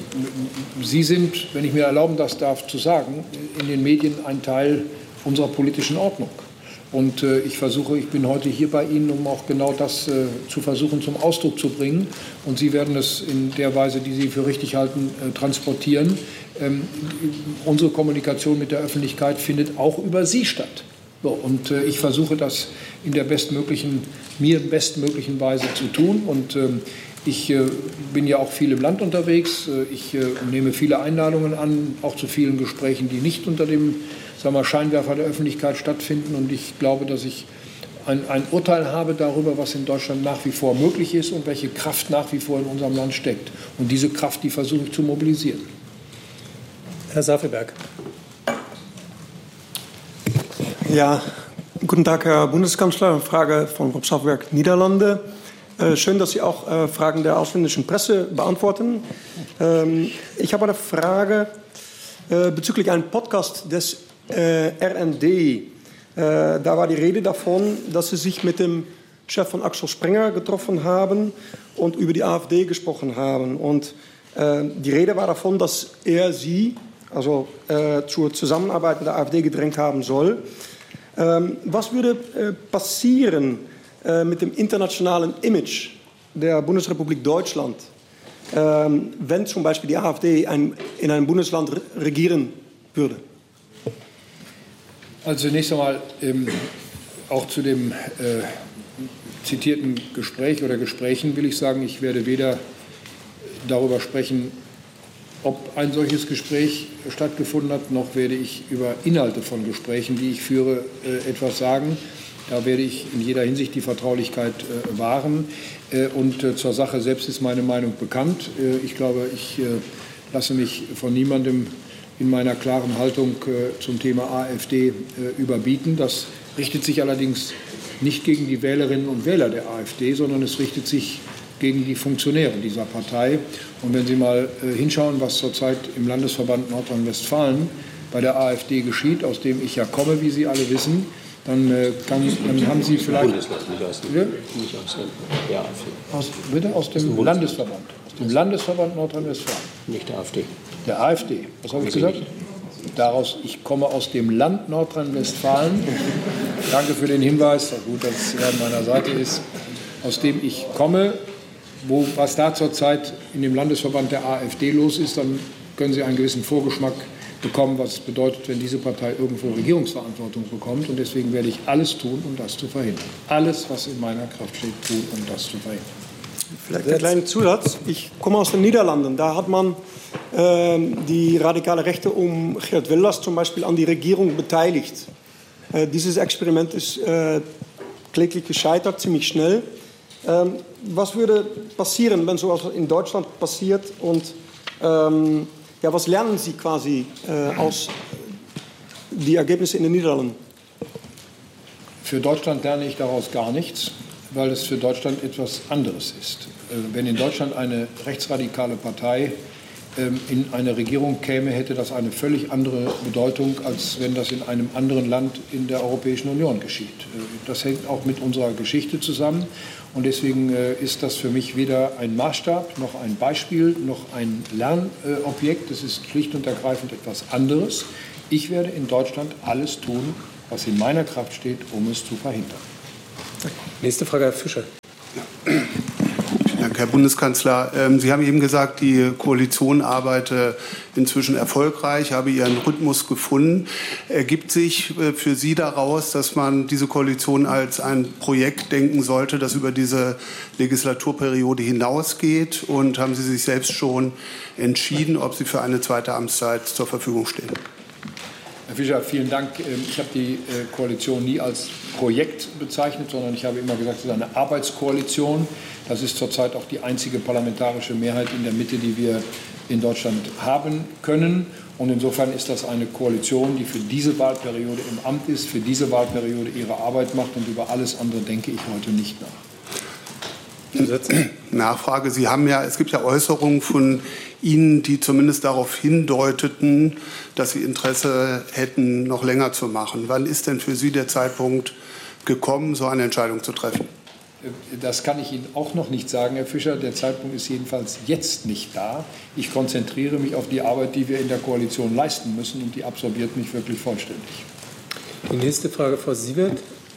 Sie sind, wenn ich mir erlauben das darf zu sagen, in den Medien ein Teil unserer politischen Ordnung. Und äh, ich versuche, ich bin heute hier bei Ihnen, um auch genau das äh, zu versuchen, zum Ausdruck zu bringen. Und Sie werden es in der Weise, die Sie für richtig halten, äh, transportieren. Ähm, unsere Kommunikation mit der Öffentlichkeit findet auch über Sie statt. So, und äh, ich versuche das in der bestmöglichen, mir bestmöglichen Weise zu tun. Und ähm, ich äh, bin ja auch viel im Land unterwegs. Ich äh, nehme viele Einladungen an, auch zu vielen Gesprächen, die nicht unter dem, sagen wir, Scheinwerfer der Öffentlichkeit stattfinden. Und ich glaube, dass ich ein, ein Urteil habe darüber, was in Deutschland nach wie vor möglich ist und welche Kraft nach wie vor in unserem Land steckt. Und diese Kraft, die versuche ich zu mobilisieren. Herr Safelberg. Ja, guten Tag, Herr Bundeskanzler. Frage von Rob Safelberg, Niederlande. Schön, dass Sie auch Fragen der ausländischen Presse beantworten. Ich habe eine Frage bezüglich einem Podcast des R N D. Da war die Rede davon, dass Sie sich mit dem Chef von Axel Springer getroffen haben und über die AfD gesprochen haben. Und die Rede war davon, dass er Sie, also zur Zusammenarbeit mit der AfD gedrängt haben soll. Was würde passieren mit dem internationalen Image der Bundesrepublik Deutschland, wenn zum Beispiel die AfD ein, in einem Bundesland regieren würde? Also zunächst einmal ähm, auch zu dem äh, zitierten Gespräch oder Gesprächen will ich sagen, ich werde weder darüber sprechen, ob ein solches Gespräch stattgefunden hat, noch werde ich über Inhalte von Gesprächen, die ich führe, äh, etwas sagen. Da werde ich in jeder Hinsicht die Vertraulichkeit äh, wahren. Äh, und äh, zur Sache selbst ist meine Meinung bekannt. Äh, ich glaube, ich äh, lasse mich von niemandem in meiner klaren Haltung äh, zum Thema AfD äh, überbieten. Das richtet sich allerdings nicht gegen die Wählerinnen und Wähler der AfD, sondern es richtet sich gegen die Funktionäre dieser Partei. Und wenn Sie mal äh, hinschauen, was zurzeit im Landesverband Nordrhein-Westfalen bei der AfD geschieht, aus dem ich ja komme, wie Sie alle wissen, Dann, äh, kann, dann haben Sie vielleicht... Bundesland, nicht aus dem, nicht aus der AfD. Aus, bitte? Aus dem aus Landesverband. Aus dem Landesverband Nordrhein-Westfalen. Nicht der AfD. Der AfD. Was habe ich gesagt? Daraus, ich komme aus dem Land Nordrhein-Westfalen. Danke für den Hinweis. Gut, dass er an meiner Seite ist. Aus dem ich komme, wo, was da zurzeit in dem Landesverband der AfD los ist, dann können Sie einen gewissen Vorgeschmack bekommen, was es bedeutet, wenn diese Partei irgendwo Regierungsverantwortung bekommt. Und deswegen werde ich alles tun, um das zu verhindern. Alles, was in meiner Kraft steht, tun, um das zu verhindern. Vielleicht ein kleiner Zusatz. Ich komme aus den Niederlanden. Da hat man äh, die radikale Rechte um Geert Wilders zum Beispiel an die Regierung beteiligt. Äh, dieses Experiment ist äh, kläglich gescheitert, ziemlich schnell. Ähm, was würde passieren, wenn sowas in Deutschland passiert? Und ähm, ja, was lernen Sie quasi äh, aus die Ergebnisse in den Niederlanden? Für Deutschland lerne ich daraus gar nichts, weil es für Deutschland etwas anderes ist. Wenn in Deutschland eine rechtsradikale Partei in eine Regierung käme, hätte das eine völlig andere Bedeutung, als wenn das in einem anderen Land in der Europäischen Union geschieht. Das hängt auch mit unserer Geschichte zusammen. Und deswegen ist das für mich weder ein Maßstab, noch ein Beispiel, noch ein Lernobjekt. Es ist schlicht und ergreifend etwas anderes. Ich werde in Deutschland alles tun, was in meiner Kraft steht, um es zu verhindern. Nächste Frage, Herr Fischer. Herr Bundeskanzler, Sie haben eben gesagt, die Koalition arbeite inzwischen erfolgreich, habe ihren Rhythmus gefunden. Ergibt sich für Sie daraus, dass man diese Koalition als ein Projekt denken sollte, das über diese Legislaturperiode hinausgeht? Und haben Sie sich selbst schon entschieden, ob Sie für eine zweite Amtszeit zur Verfügung stehen? Herr Fischer, vielen Dank. Ich habe die Koalition nie als Projekt bezeichnet, sondern ich habe immer gesagt, es ist eine Arbeitskoalition. Das ist zurzeit auch die einzige parlamentarische Mehrheit in der Mitte, die wir in Deutschland haben können. Und insofern ist das eine Koalition, die für diese Wahlperiode im Amt ist, für diese Wahlperiode ihre Arbeit macht. Und über alles andere denke ich heute nicht nach. Nachfrage. Sie haben ja, es gibt ja Äußerungen von Ihnen, die zumindest darauf hindeuteten, dass Sie Interesse hätten, noch länger zu machen. Wann ist denn für Sie der Zeitpunkt gekommen, so eine Entscheidung zu treffen? Das kann ich Ihnen auch noch nicht sagen, Herr Fischer. Der Zeitpunkt ist jedenfalls jetzt nicht da. Ich konzentriere mich auf die Arbeit, die wir in der Koalition leisten müssen, und die absorbiert mich wirklich vollständig. Die nächste Frage, Frau Siewert.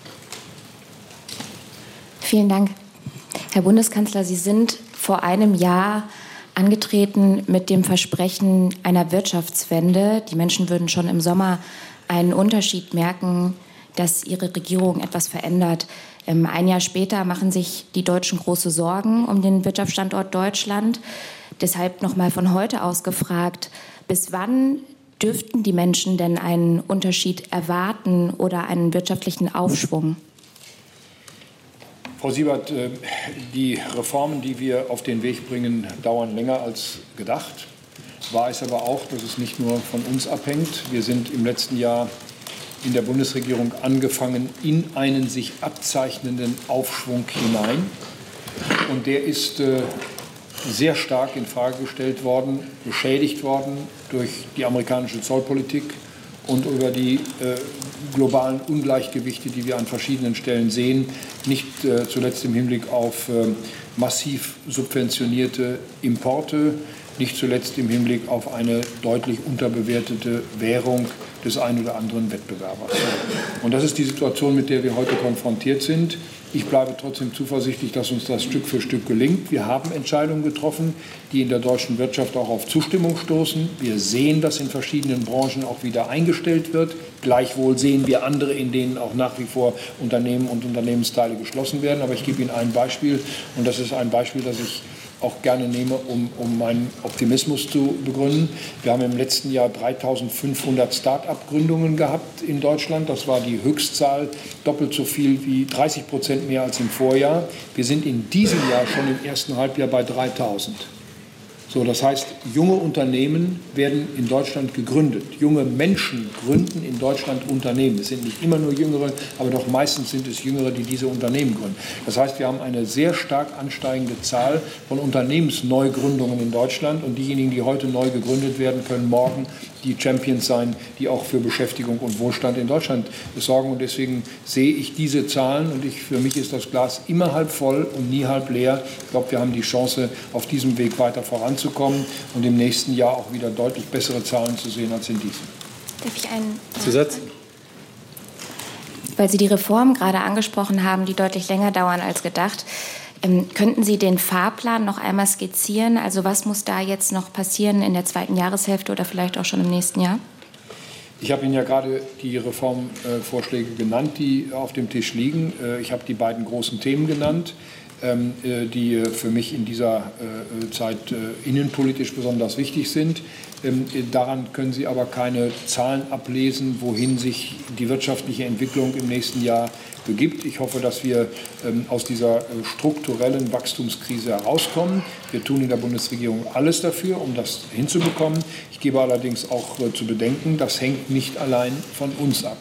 Vielen Dank. Herr Bundeskanzler, Sie sind vor einem Jahr angetreten mit dem Versprechen einer Wirtschaftswende. Die Menschen würden schon im Sommer einen Unterschied merken, dass Ihre Regierung etwas verändert. Ein Jahr später machen sich die Deutschen große Sorgen um den Wirtschaftsstandort Deutschland. Deshalb noch mal von heute aus gefragt, bis wann dürften die Menschen denn einen Unterschied erwarten oder einen wirtschaftlichen Aufschwung? Frau Siewert, die Reformen, die wir auf den Weg bringen, dauern länger als gedacht. Wahr ist aber auch, dass es nicht nur von uns abhängt. Wir sind im letzten Jahr in der Bundesregierung angefangen in einen sich abzeichnenden Aufschwung hinein. Und der ist äh, sehr stark in Frage gestellt worden, beschädigt worden durch die amerikanische Zollpolitik und über die äh, globalen Ungleichgewichte, die wir an verschiedenen Stellen sehen, nicht äh, zuletzt im Hinblick auf äh, massiv subventionierte Importe, nicht zuletzt im Hinblick auf eine deutlich unterbewertete Währung des einen oder anderen Wettbewerbers. Und das ist die Situation, mit der wir heute konfrontiert sind. Ich bleibe trotzdem zuversichtlich, dass uns das Stück für Stück gelingt. Wir haben Entscheidungen getroffen, die in der deutschen Wirtschaft auch auf Zustimmung stoßen. Wir sehen, dass in verschiedenen Branchen auch wieder eingestellt wird. Gleichwohl sehen wir andere, in denen auch nach wie vor Unternehmen und Unternehmensteile geschlossen werden. Aber ich gebe Ihnen ein Beispiel, und das ist ein Beispiel, das ich auch gerne nehme, um, um meinen Optimismus zu begründen. Wir haben im letzten Jahr dreitausendfünfhundert Start-up-Gründungen gehabt in Deutschland. Das war die Höchstzahl, doppelt so viel wie dreißig Prozent mehr als im Vorjahr. Wir sind in diesem Jahr schon im ersten Halbjahr bei dreitausend. So, das heißt, junge Unternehmen werden in Deutschland gegründet. Junge Menschen gründen in Deutschland Unternehmen. Es sind nicht immer nur Jüngere, aber doch meistens sind es Jüngere, die diese Unternehmen gründen. Das heißt, wir haben eine sehr stark ansteigende Zahl von Unternehmensneugründungen in Deutschland. Und diejenigen, die heute neu gegründet werden, können morgen die Champions sein, die auch für Beschäftigung und Wohlstand in Deutschland sorgen. Und deswegen sehe ich diese Zahlen, und ich, für mich ist das Glas immer halb voll und nie halb leer. Ich glaube, wir haben die Chance, auf diesem Weg weiter voranzukommen und im nächsten Jahr auch wieder deutlich bessere Zahlen zu sehen als in diesem. Darf ich einen Zusatz? Weil Sie die Reformen gerade angesprochen haben, die deutlich länger dauern als gedacht. Ähm, könnten Sie den Fahrplan noch einmal skizzieren? Also was muss da jetzt noch passieren in der zweiten Jahreshälfte oder vielleicht auch schon im nächsten Jahr? Ich habe Ihnen ja gerade die Reformvorschläge genannt, die auf dem Tisch liegen. Ich habe die beiden großen Themen genannt, die für mich in dieser Zeit innenpolitisch besonders wichtig sind. Daran können Sie aber keine Zahlen ablesen, wohin sich die wirtschaftliche Entwicklung im nächsten Jahr begibt. Ich hoffe, dass wir aus dieser strukturellen Wachstumskrise herauskommen. Wir tun in der Bundesregierung alles dafür, um das hinzubekommen. Ich gebe allerdings auch zu bedenken, das hängt nicht allein von uns ab.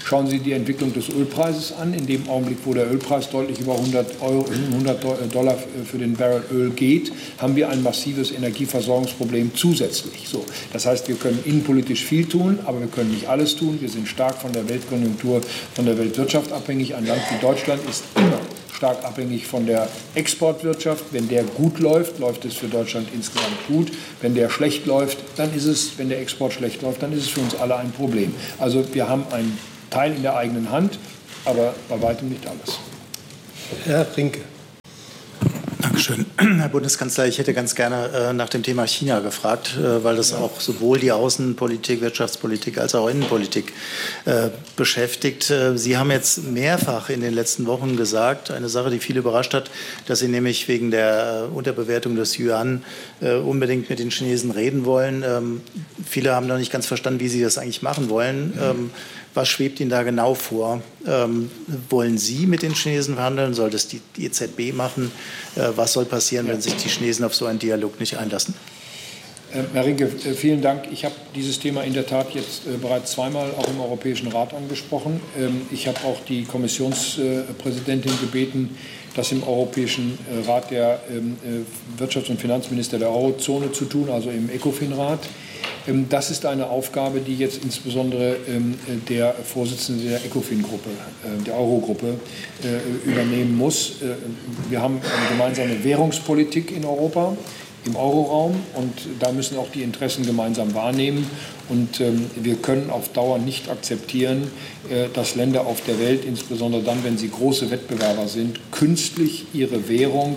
Schauen Sie die Entwicklung des Ölpreises an. In dem Augenblick, wo der Ölpreis deutlich über hundert Euro, hundert Dollar für den Barrel Öl geht, haben wir ein massives Energieversorgungsproblem zusätzlich. So, das heißt, wir können innenpolitisch viel tun, aber wir können nicht alles tun. Wir sind stark von der Weltkonjunktur, von der Weltwirtschaft abhängig. Ein Land wie Deutschland ist immer stark abhängig von der Exportwirtschaft. Wenn der gut läuft, läuft es für Deutschland insgesamt gut. Wenn der schlecht läuft, dann ist es, wenn der Export schlecht läuft, dann ist es für uns alle ein Problem. Also wir haben einen Teil in der eigenen Hand, aber bei weitem nicht alles. Herr Rinke. Dankeschön. Herr Bundeskanzler, ich hätte ganz gerne äh, nach dem Thema China gefragt, äh, weil das auch sowohl die Außenpolitik, Wirtschaftspolitik als auch Innenpolitik äh, beschäftigt. Äh, Sie haben jetzt mehrfach in den letzten Wochen gesagt, eine Sache, die viele überrascht hat, dass Sie nämlich wegen der äh, Unterbewertung des Yuan äh, unbedingt mit den Chinesen reden wollen. Ähm, viele haben noch nicht ganz verstanden, wie Sie das eigentlich machen wollen. Ähm, Was schwebt Ihnen da genau vor? Ähm, wollen Sie mit den Chinesen verhandeln? Soll das die E Z B machen? Äh, was soll passieren, wenn sich die Chinesen auf so einen Dialog nicht einlassen? Äh, Herr Rinke, äh, vielen Dank. Ich habe dieses Thema in der Tat jetzt äh, bereits zweimal auch im Europäischen Rat angesprochen. Ähm, ich habe auch die Kommissionspräsidentin gebeten, das im Europäischen äh, Rat der ähm, äh, Wirtschafts- und Finanzminister der Eurozone zu tun, also im ECOFIN-Rat. Das ist eine Aufgabe, die jetzt insbesondere der Vorsitzende der ECOFIN-Gruppe, der Eurogruppe, übernehmen muss. Wir haben eine gemeinsame Währungspolitik in Europa, im Euroraum, und da müssen auch die Interessen gemeinsam wahrnehmen. Und wir können auf Dauer nicht akzeptieren, dass Länder auf der Welt, insbesondere dann, wenn sie große Wettbewerber sind, künstlich ihre Währung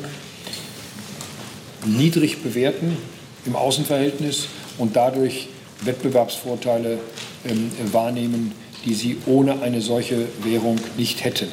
niedrig bewerten im Außenverhältnis und dadurch Wettbewerbsvorteile ähm, wahrnehmen, die sie ohne eine solche Währung nicht hätten.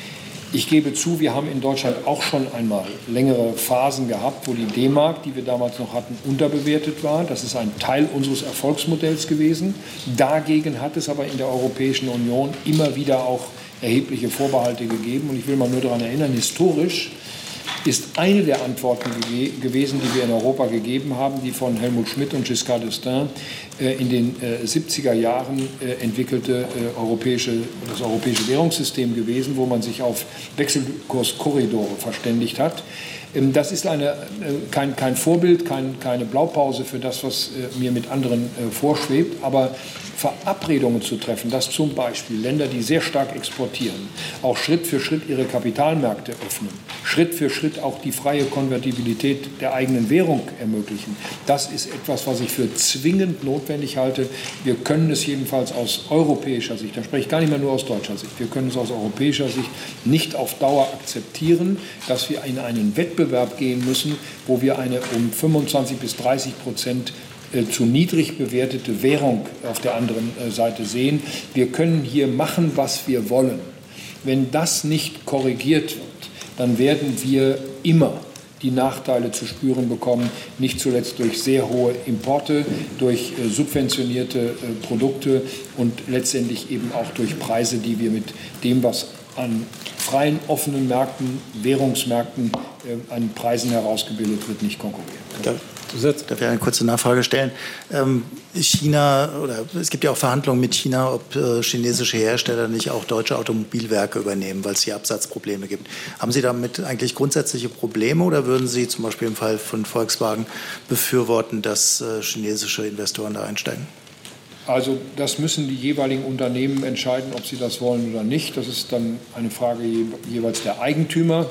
Ich gebe zu, wir haben in Deutschland auch schon einmal längere Phasen gehabt, wo die D-Mark, die wir damals noch hatten, unterbewertet war. Das ist ein Teil unseres Erfolgsmodells gewesen. Dagegen hat es aber in der Europäischen Union immer wieder auch erhebliche Vorbehalte gegeben. Und ich will mal nur daran erinnern, historisch ist eine der Antworten ge gewesen, die wir in Europa gegeben haben, die von Helmut Schmidt und Giscard d'Estaing äh, in den äh, siebziger Jahren äh, entwickelte äh, europäische, das europäische Währungssystem gewesen, wo man sich auf Wechselkurskorridore verständigt hat. Ähm, das ist eine, äh, kein, kein Vorbild, kein, keine Blaupause für das, was äh, mir mit anderen äh, vorschwebt, aber Verabredungen zu treffen, dass zum Beispiel Länder, die sehr stark exportieren, auch Schritt für Schritt ihre Kapitalmärkte öffnen, Schritt für Schritt auch die freie Konvertibilität der eigenen Währung ermöglichen. Das ist etwas, was ich für zwingend notwendig halte. Wir können es jedenfalls aus europäischer Sicht, da spreche ich gar nicht mehr nur aus deutscher Sicht, wir können es aus europäischer Sicht nicht auf Dauer akzeptieren, dass wir in einen Wettbewerb gehen müssen, wo wir eine um fünfundzwanzig bis dreißig Prozent zu niedrig bewertete Währung auf der anderen Seite sehen. Wir können hier machen, was wir wollen. Wenn das nicht korrigiert wird, dann werden wir immer die Nachteile zu spüren bekommen, nicht zuletzt durch sehr hohe Importe, durch subventionierte Produkte und letztendlich eben auch durch Preise, die wir mit dem, was an freien, offenen Märkten, Währungsmärkten an Preisen herausgebildet wird, nicht konkurrieren können. Darf ich eine kurze Nachfrage stellen? Ähm, China, oder es gibt ja auch Verhandlungen mit China, ob äh, chinesische Hersteller nicht auch deutsche Automobilwerke übernehmen, weil es hier Absatzprobleme gibt. Haben Sie damit eigentlich grundsätzliche Probleme oder würden Sie zum Beispiel im Fall von Volkswagen befürworten, dass äh, chinesische Investoren da einsteigen? Also das müssen die jeweiligen Unternehmen entscheiden, ob sie das wollen oder nicht. Das ist dann eine Frage je, jeweils der Eigentümer.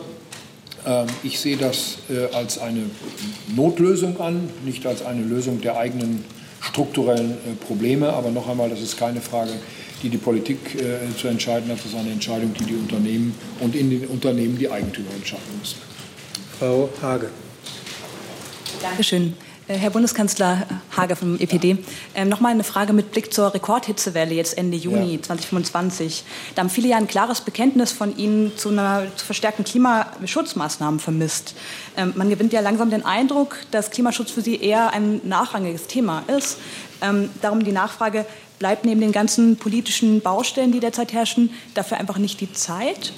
Ich sehe das als eine Notlösung an, nicht als eine Lösung der eigenen strukturellen Probleme. Aber noch einmal, das ist keine Frage, die die Politik zu entscheiden hat. Das ist eine Entscheidung, die die Unternehmen und in den Unternehmen die Eigentümer entscheiden müssen. Frau Hage. Dankeschön. Herr Bundeskanzler Hager vom E P D, ähm, noch mal eine Frage mit Blick zur Rekordhitzewelle jetzt Ende Juni ja. zweitausendfünfundzwanzig. Da haben viele ja ein klares Bekenntnis von Ihnen zu einer zu verstärkten Klimaschutzmaßnahmen vermisst. Ähm, man gewinnt ja langsam den Eindruck, dass Klimaschutz für Sie eher ein nachrangiges Thema ist. Ähm, darum die Nachfrage, bleibt neben den ganzen politischen Baustellen, die derzeit herrschen, dafür einfach nicht die Zeit?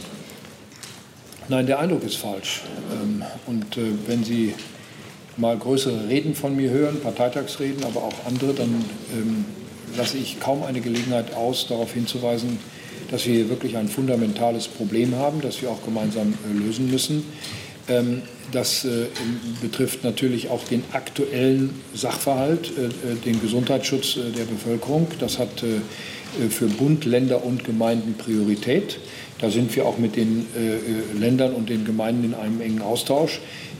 Nein, der Eindruck ist falsch. Ähm, und äh, wenn Sie mal größere Reden von mir hören, Parteitagsreden, aber auch andere, dann ähm, lasse ich kaum eine Gelegenheit aus, darauf hinzuweisen, dass wir hier wirklich ein fundamentales Problem haben, das wir auch gemeinsam lösen müssen. Das betrifft natürlich auch den aktuellen Sachverhalt, den Gesundheitsschutz der Bevölkerung. Das hat für Bund, Länder und Gemeinden Priorität. Da sind wir auch mit den Ländern und den Gemeinden in einem engen Austausch.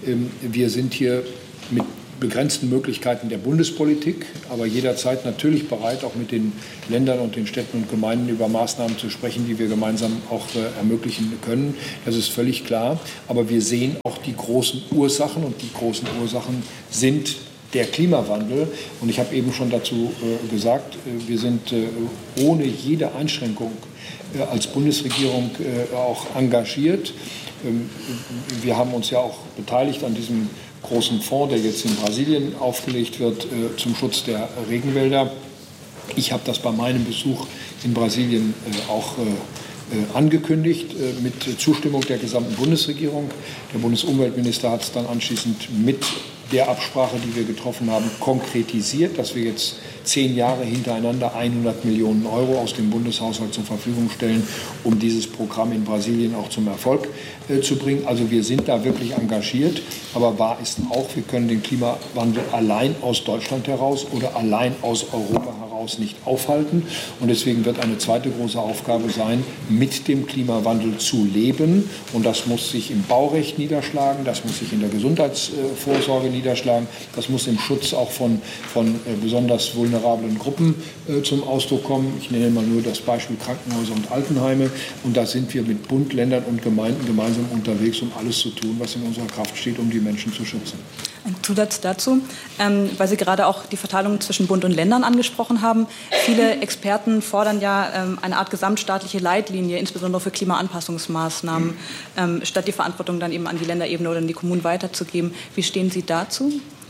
Wir sind hier mit begrenzten Möglichkeiten der Bundespolitik, aber jederzeit natürlich bereit, auch mit den Ländern und den Städten und Gemeinden über Maßnahmen zu sprechen, die wir gemeinsam auch äh, ermöglichen können. Das ist völlig klar. Aber wir sehen auch die großen Ursachen, und die großen Ursachen sind der Klimawandel. Und ich habe eben schon dazu äh, gesagt, äh, wir sind äh, ohne jede Einschränkung äh, als Bundesregierung äh, auch engagiert. Ähm, wir haben uns ja auch beteiligt an diesem großen Fonds, der jetzt in Brasilien aufgelegt wird, äh, zum Schutz der Regenwälder. Ich habe das bei meinem Besuch in Brasilien äh, auch äh, äh, angekündigt, äh, mit Zustimmung der gesamten Bundesregierung. Der Bundesumweltminister hat es dann anschließend mit der Absprache, die wir getroffen haben, konkretisiert, dass wir jetzt zehn Jahre hintereinander hundert Millionen Euro aus dem Bundeshaushalt zur Verfügung stellen, um dieses Programm in Brasilien auch zum Erfolg äh, zu bringen. Also wir sind da wirklich engagiert. Aber wahr ist auch, wir können den Klimawandel allein aus Deutschland heraus oder allein aus Europa heraus nicht aufhalten. Und deswegen wird eine zweite große Aufgabe sein, mit dem Klimawandel zu leben. Und das muss sich im Baurecht niederschlagen, das muss sich in der Gesundheitsvorsorge niederschlagen, das muss im Schutz auch von, von äh, besonders vulnerablen Gruppen äh, zum Ausdruck kommen. Ich nenne mal nur das Beispiel Krankenhäuser und Altenheime. Und da sind wir mit Bund, Ländern und Gemeinden gemeinsam unterwegs, um alles zu tun, was in unserer Kraft steht, um die Menschen zu schützen. Ein Zusatz dazu, ähm, weil Sie gerade auch die Verteilung zwischen Bund und Ländern angesprochen haben. Viele Experten fordern ja ähm, eine Art gesamtstaatliche Leitlinie, insbesondere für Klimaanpassungsmaßnahmen, ähm, statt die Verantwortung dann eben an die Länderebene oder an die Kommunen weiterzugeben. Wie stehen Sie dazu?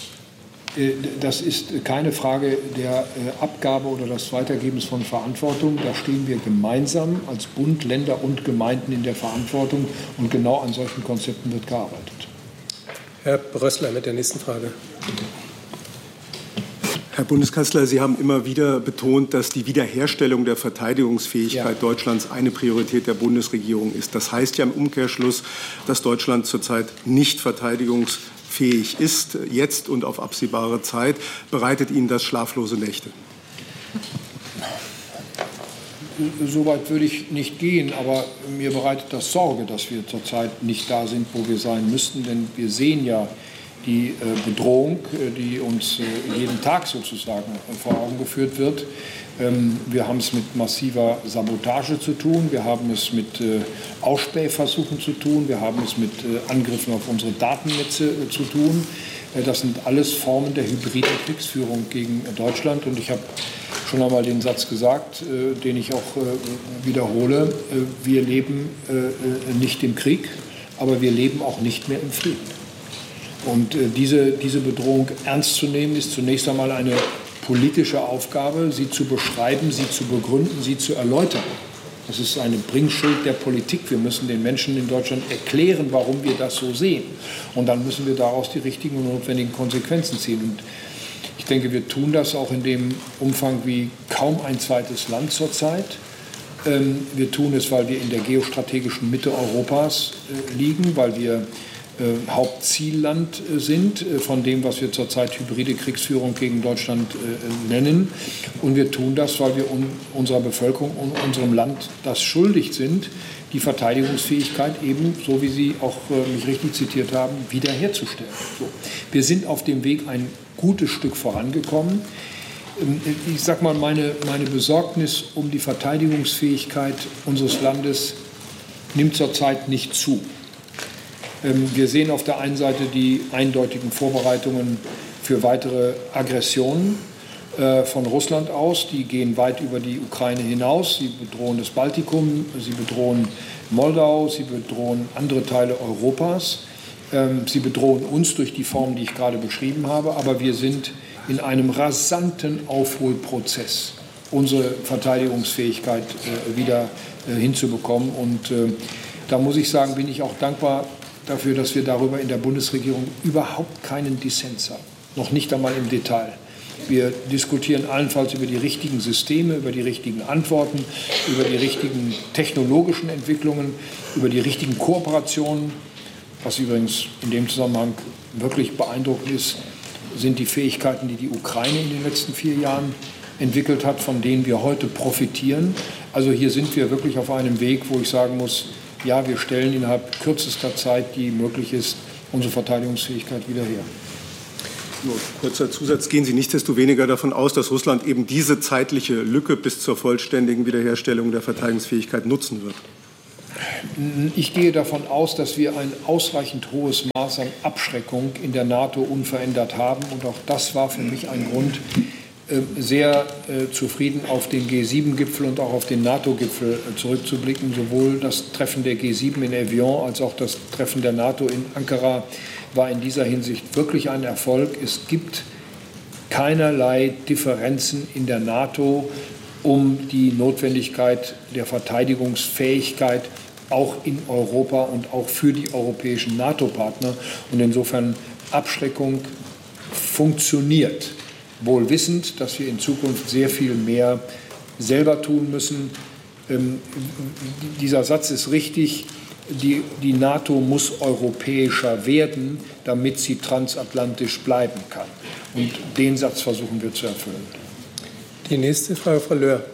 Das ist keine Frage der Abgabe oder des Weitergebens von Verantwortung. Da stehen wir gemeinsam als Bund, Länder und Gemeinden in der Verantwortung. Und genau an solchen Konzepten wird gearbeitet. Herr Brössler mit der nächsten Frage. Herr Bundeskanzler, Sie haben immer wieder betont, dass die Wiederherstellung der Verteidigungsfähigkeit ja. Deutschlands eine Priorität der Bundesregierung ist. Das heißt ja im Umkehrschluss, dass Deutschland zurzeit nicht verteidigungsfähig ist, jetzt und auf absehbare Zeit. Bereitet Ihnen das schlaflose Nächte? So weit würde ich nicht gehen, aber mir bereitet das Sorge, dass wir zurzeit nicht da sind, wo wir sein müssten. Denn wir sehen ja die Bedrohung, die uns jeden Tag sozusagen vor Augen geführt wird. Wir haben es mit massiver Sabotage zu tun, wir haben es mit Ausspähversuchen zu tun, wir haben es mit Angriffen auf unsere Datennetze zu tun. Das sind alles Formen der hybriden Kriegsführung gegen Deutschland. Und ich habe schon einmal den Satz gesagt, den ich auch wiederhole. Wir leben nicht im Krieg, aber wir leben auch nicht mehr im Frieden. Und diese, diese Bedrohung ernst zu nehmen, ist zunächst einmal eine politische Aufgabe, sie zu beschreiben, sie zu begründen, sie zu erläutern. Das ist eine Bringschuld der Politik. Wir müssen den Menschen in Deutschland erklären, warum wir das so sehen. Und dann müssen wir daraus die richtigen und notwendigen Konsequenzen ziehen. Und ich denke, wir tun das auch in dem Umfang wie kaum ein zweites Land zurzeit. Wir tun es, weil wir in der geostrategischen Mitte Europas liegen, weil wir Hauptzielland sind von dem, was wir zurzeit hybride Kriegsführung gegen Deutschland nennen. Und wir tun das, weil wir unserer Bevölkerung und unserem Land das schuldig sind, die Verteidigungsfähigkeit eben, so wie Sie auch mich richtig zitiert haben, wiederherzustellen. So. Wir sind auf dem Weg ein gutes Stück vorangekommen. Ich sage mal, meine, meine Besorgnis um die Verteidigungsfähigkeit unseres Landes nimmt zurzeit nicht zu. Wir sehen auf der einen Seite die eindeutigen Vorbereitungen für weitere Aggressionen von Russland aus. Die gehen weit über die Ukraine hinaus. Sie bedrohen das Baltikum, sie bedrohen Moldau, sie bedrohen andere Teile Europas. Sie bedrohen uns durch die Formen, die ich gerade beschrieben habe. Aber wir sind in einem rasanten Aufholprozess, unsere Verteidigungsfähigkeit wieder hinzubekommen. Und da muss ich sagen, bin ich auch dankbar dafür, dass wir darüber in der Bundesregierung überhaupt keinen Dissens haben, noch nicht einmal im Detail. Wir diskutieren allenfalls über die richtigen Systeme, über die richtigen Antworten, über die richtigen technologischen Entwicklungen, über die richtigen Kooperationen. Was übrigens in dem Zusammenhang wirklich beeindruckend ist, sind die Fähigkeiten, die die Ukraine in den letzten vier Jahren entwickelt hat, von denen wir heute profitieren. Also hier sind wir wirklich auf einem Weg, wo ich sagen muss, ja, wir stellen innerhalb kürzester Zeit, die möglich ist, unsere Verteidigungsfähigkeit wieder her. Nur kurzer Zusatz. Gehen Sie nichtsdestoweniger davon aus, dass Russland eben diese zeitliche Lücke bis zur vollständigen Wiederherstellung der Verteidigungsfähigkeit nutzen wird? Ich gehe davon aus, dass wir ein ausreichend hohes Maß an Abschreckung in der NATO unverändert haben. Und auch das war für mich ein Grund, sehr zufrieden auf den G sieben Gipfel und auch auf den NATO-Gipfel zurückzublicken. Sowohl das Treffen der G sieben in Evian als auch das Treffen der NATO in Ankara war in dieser Hinsicht wirklich ein Erfolg. Es gibt keinerlei Differenzen in der NATO um die Notwendigkeit der Verteidigungsfähigkeit auch in Europa und auch für die europäischen NATO-Partner. Und insofern Abschreckung funktioniert, wohl wissend, dass wir in Zukunft sehr viel mehr selber tun müssen. Ähm, dieser Satz ist richtig. Die, die NATO muss europäischer werden, damit sie transatlantisch bleiben kann. Und den Satz versuchen wir zu erfüllen. Die nächste Frage, Frau Löhr.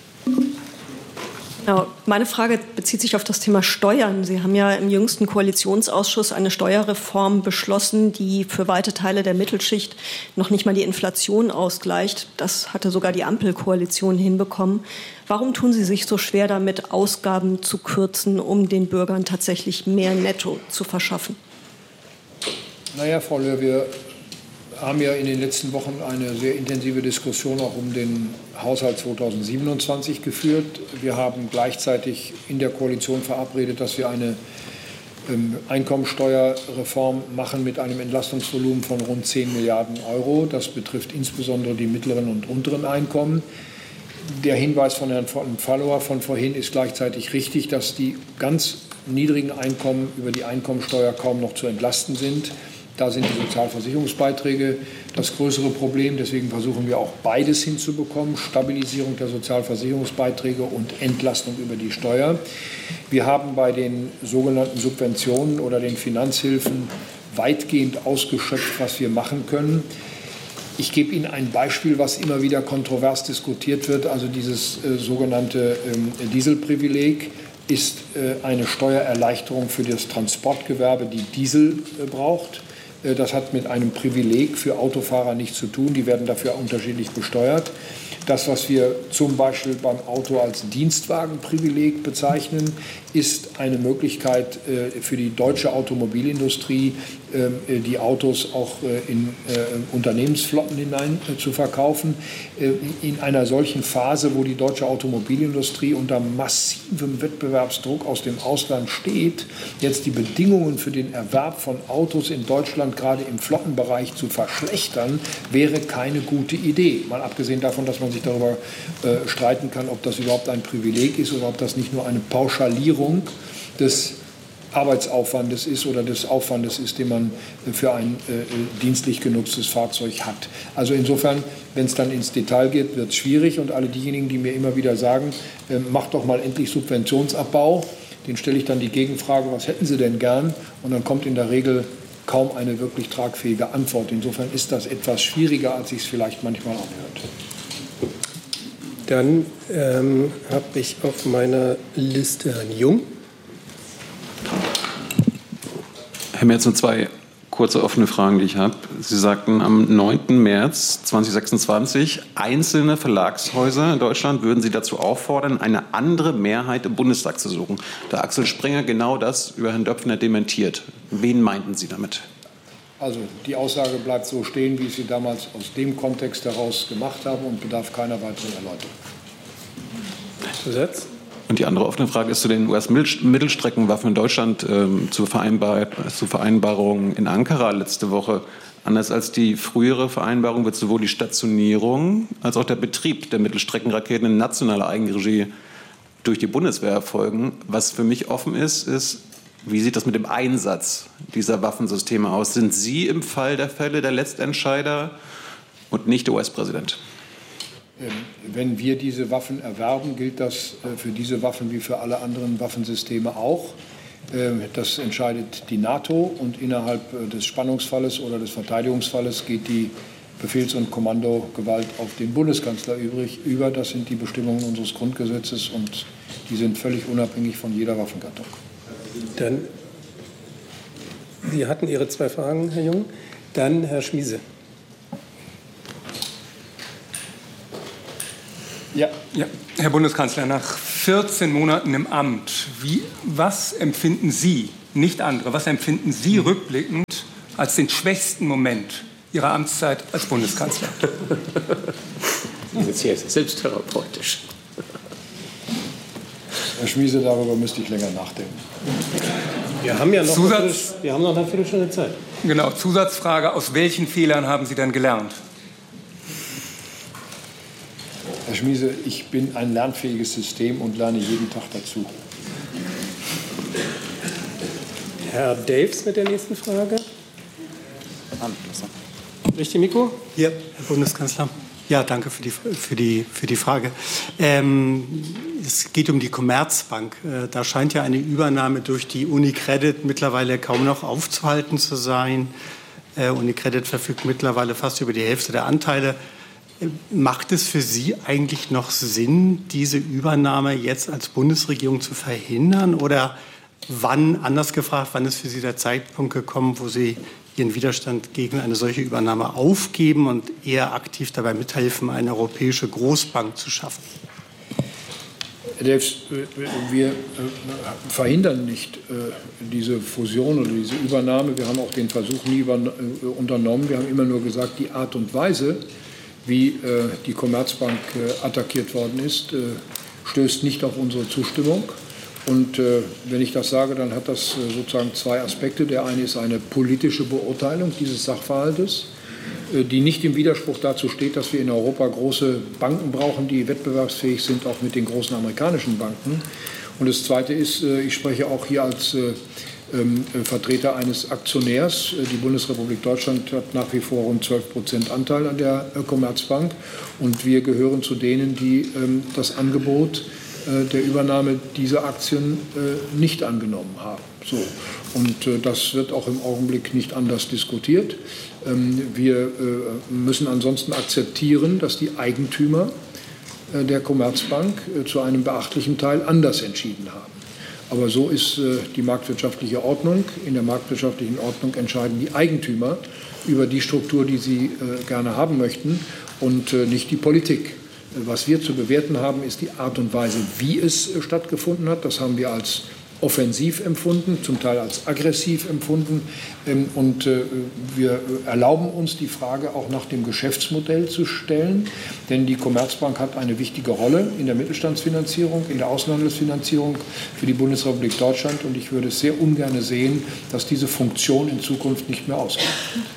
Ja, meine Frage bezieht sich auf das Thema Steuern. Sie haben ja im jüngsten Koalitionsausschuss eine Steuerreform beschlossen, die für weite Teile der Mittelschicht noch nicht mal die Inflation ausgleicht. Das hatte sogar die Ampelkoalition hinbekommen. Warum tun Sie sich so schwer damit, Ausgaben zu kürzen, um den Bürgern tatsächlich mehr Netto zu verschaffen? Naja, Frau Löhr, wir haben ja in den letzten Wochen eine sehr intensive Diskussion auch um den Haushalt zweitausendsiebenundzwanzig geführt. Wir haben gleichzeitig in der Koalition verabredet, dass wir eine ähm, Einkommensteuerreform machen mit einem Entlastungsvolumen von rund zehn Milliarden Euro. Das betrifft insbesondere die mittleren und unteren Einkommen. Der Hinweis von Herrn Follower von vorhin ist gleichzeitig richtig, dass die ganz niedrigen Einkommen über die Einkommensteuer kaum noch zu entlasten sind. Da sind die Sozialversicherungsbeiträge das größere Problem. Deswegen versuchen wir auch beides hinzubekommen, Stabilisierung der Sozialversicherungsbeiträge und Entlastung über die Steuer. Wir haben bei den sogenannten Subventionen oder den Finanzhilfen weitgehend ausgeschöpft, was wir machen können. Ich gebe Ihnen ein Beispiel, was immer wieder kontrovers diskutiert wird. Also dieses äh, sogenannte äh, Dieselprivileg ist äh, eine Steuererleichterung für das Transportgewerbe, die Diesel äh, braucht. Das hat mit einem Privileg für Autofahrer nichts zu tun. Die werden dafür unterschiedlich besteuert. Das, was wir zum Beispiel beim Auto als Dienstwagenprivileg bezeichnen, ist eine Möglichkeit für die deutsche Automobilindustrie, die Autos auch in Unternehmensflotten hinein zu verkaufen. In einer solchen Phase, wo die deutsche Automobilindustrie unter massivem Wettbewerbsdruck aus dem Ausland steht, jetzt die Bedingungen für den Erwerb von Autos in Deutschland gerade im Flottenbereich zu verschlechtern, wäre keine gute Idee. Mal abgesehen davon, dass man sich darüber äh, streiten kann, ob das überhaupt ein Privileg ist oder ob das nicht nur eine Pauschalierung des Arbeitsaufwandes ist oder des Aufwandes ist, den man für ein äh, dienstlich genutztes Fahrzeug hat. Also insofern, wenn es dann ins Detail geht, wird es schwierig. Und alle diejenigen, die mir immer wieder sagen, äh, macht doch mal endlich Subventionsabbau, denen stelle ich dann die Gegenfrage, was hätten Sie denn gern? Und dann kommt in der Regel kaum eine wirklich tragfähige Antwort. Insofern ist das etwas schwieriger, als ich es vielleicht manchmal anhört. Dann ähm, habe ich auf meiner Liste Herrn Jung. Herr Merz, nur zwei kurze offene Fragen, die ich habe. Sie sagten am neunten März zweitausendsechsundzwanzig, einzelne Verlagshäuser in Deutschland würden Sie dazu auffordern, eine andere Mehrheit im Bundestag zu suchen. Da Axel Springer genau das über Herrn Döpfner dementiert. Wen meinten Sie damit? Also die Aussage bleibt so stehen, wie ich sie damals aus dem Kontext heraus gemacht habe und bedarf keiner weiteren Erläuterung. Zusatz? Und die andere offene Frage ist zu den U S-Mittelstreckenwaffen in Deutschland ähm, zur, Vereinbar zur Vereinbarung in Ankara letzte Woche. Anders als die frühere Vereinbarung wird sowohl die Stationierung als auch der Betrieb der Mittelstreckenraketen in nationaler Eigenregie durch die Bundeswehr erfolgen. Was für mich offen ist, ist, wie sieht das mit dem Einsatz dieser Waffensysteme aus? Sind Sie im Fall der Fälle der Letztentscheider und nicht der U S-Präsident. Wenn wir diese Waffen erwerben, gilt das für diese Waffen wie für alle anderen Waffensysteme auch. Das entscheidet die NATO und innerhalb des Spannungsfalles oder des Verteidigungsfalles geht die Befehls- und Kommandogewalt auf den Bundeskanzler übrig über. Das sind die Bestimmungen unseres Grundgesetzes und die sind völlig unabhängig von jeder Waffengattung. Dann, Sie hatten Ihre zwei Fragen, Herr Jung. Dann Herr Schmiese. Ja. Ja, Herr Bundeskanzler, nach vierzehn Monaten im Amt, wie, was empfinden Sie, nicht andere, was empfinden Sie rückblickend als den schwächsten Moment Ihrer Amtszeit als Bundeskanzler? Das ist jetzt selbsttherapeutisch. Herr Schmiese, darüber müsste ich länger nachdenken. Wir haben ja noch, Zusatz, eine, Viertel, wir haben noch eine Viertelstunde Zeit. Genau, Zusatzfrage, aus welchen Fehlern haben Sie dann gelernt? Herr Schmiese, ich bin ein lernfähiges System und lerne jeden Tag dazu. Herr Daves mit der nächsten Frage. Richtig, Mikro? Ja, Herr Bundeskanzler. Ja, danke für die, für die, für die Frage. Ähm, es geht um die Commerzbank. Äh, da scheint ja eine Übernahme durch die UniCredit mittlerweile kaum noch aufzuhalten zu sein. Äh, UniCredit verfügt mittlerweile fast über die Hälfte der Anteile. Macht es für Sie eigentlich noch Sinn, diese Übernahme jetzt als Bundesregierung zu verhindern? Oder wann, anders gefragt, wann ist für Sie der Zeitpunkt gekommen, wo Sie Ihren Widerstand gegen eine solche Übernahme aufgeben und eher aktiv dabei mithelfen, eine europäische Großbank zu schaffen? Wir verhindern nicht diese Fusion oder diese Übernahme. Wir haben auch den Versuch nie unternommen. Wir haben immer nur gesagt, die Art und Weise, wie äh, die Commerzbank äh, attackiert worden ist, äh, stößt nicht auf unsere Zustimmung. Und äh, wenn ich das sage, dann hat das äh, sozusagen zwei Aspekte. Der eine ist eine politische Beurteilung dieses Sachverhaltes, äh, die nicht im Widerspruch dazu steht, dass wir in Europa große Banken brauchen, die wettbewerbsfähig sind, auch mit den großen amerikanischen Banken. Und das zweite ist, äh, ich spreche auch hier als äh, Vertreter eines Aktionärs. Die Bundesrepublik Deutschland hat nach wie vor rund zwölf Prozent Anteil an der Commerzbank und wir gehören zu denen, die das Angebot der Übernahme dieser Aktien nicht angenommen haben. So. Und das wird auch im Augenblick nicht anders diskutiert. Wir müssen ansonsten akzeptieren, dass die Eigentümer der Commerzbank zu einem beachtlichen Teil anders entschieden haben. Aber so ist äh, die marktwirtschaftliche Ordnung. In der marktwirtschaftlichen Ordnung entscheiden die Eigentümer über die Struktur, die sie äh, gerne haben möchten und äh, nicht die Politik. Was wir zu bewerten haben, ist die Art und Weise, wie es äh, stattgefunden hat. Das haben wir als offensiv empfunden, zum Teil als aggressiv empfunden. Ähm, und äh, wir erlauben uns, die Frage auch nach dem Geschäftsmodell zu stellen. Denn die Commerzbank hat eine wichtige Rolle in der Mittelstandsfinanzierung, in der Außenhandelsfinanzierung für die Bundesrepublik Deutschland. Und ich würde es sehr ungern sehen, dass diese Funktion in Zukunft nicht mehr ausgeht.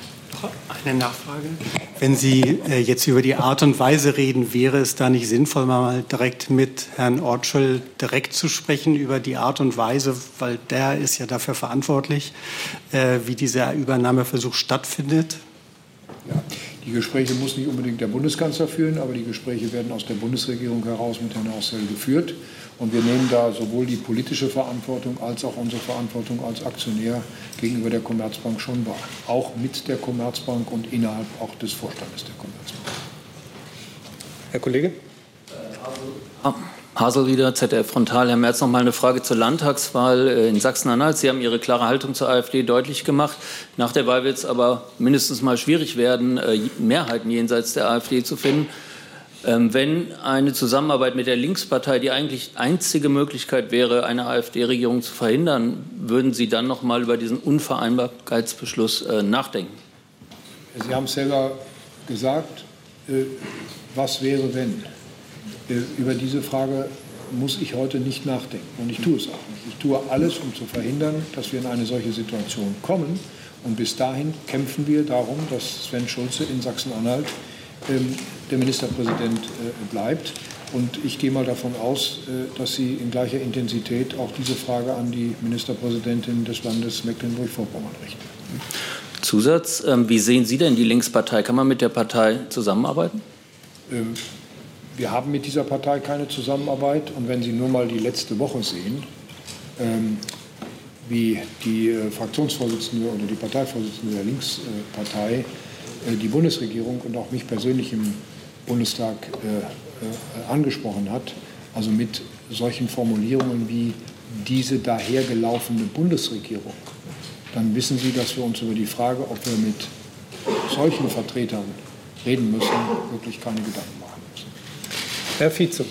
Eine Nachfrage. Wenn Sie äh, jetzt über die Art und Weise reden, wäre es da nicht sinnvoll, mal direkt mit Herrn Ortschel direkt zu sprechen über die Art und Weise, weil der ist ja dafür verantwortlich, äh, wie dieser Übernahmeversuch stattfindet? Ja, die Gespräche muss nicht unbedingt der Bundeskanzler führen, aber die Gespräche werden aus der Bundesregierung heraus mit Herrn Ortschel geführt. Und wir nehmen da sowohl die politische Verantwortung als auch unsere Verantwortung als Aktionär gegenüber der Commerzbank schon wahr. Auch mit der Commerzbank und innerhalb auch des Vorstandes der Commerzbank. Herr Kollege? Haselrieder, Z D F Frontal. Herr Merz, noch mal eine Frage zur Landtagswahl in Sachsen-Anhalt. Sie haben Ihre klare Haltung zur AfD deutlich gemacht. Nach der Wahl wird es aber mindestens mal schwierig werden, Mehrheiten jenseits der AfD zu finden. Wenn eine Zusammenarbeit mit der Linkspartei die eigentlich einzige Möglichkeit wäre, eine AfD-Regierung zu verhindern, würden Sie dann noch mal über diesen Unvereinbarkeitsbeschluss nachdenken? Sie haben es selber gesagt, was wäre, wenn? Über diese Frage muss ich heute nicht nachdenken und ich tue es auch nicht. Ich tue alles, um zu verhindern, dass wir in eine solche Situation kommen. Und bis dahin kämpfen wir darum, dass Sven Schulze in Sachsen-Anhalt der Ministerpräsident äh, bleibt. Und ich gehe mal davon aus, äh, dass Sie in gleicher Intensität auch diese Frage an die Ministerpräsidentin des Landes Mecklenburg-Vorpommern richten. Zusatz. Ähm, wie sehen Sie denn die Linkspartei? Kann man mit der Partei zusammenarbeiten? Ähm, wir haben mit dieser Partei keine Zusammenarbeit. Und wenn Sie nur mal die letzte Woche sehen, ähm, wie die äh, Fraktionsvorsitzende oder die Parteivorsitzende der Linkspartei äh, die Bundesregierung und auch mich persönlich im Bundestag äh, äh, angesprochen hat, also mit solchen Formulierungen wie diese dahergelaufene Bundesregierung, dann wissen Sie, dass wir uns über die Frage, ob wir mit solchen Vertretern reden müssen, wirklich keine Gedanken machen müssen. Herr Vize.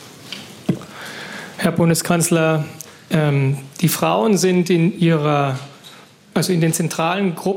Herr Bundeskanzler, ähm, die Frauen sind in ihrer, also in den zentralen Gruppen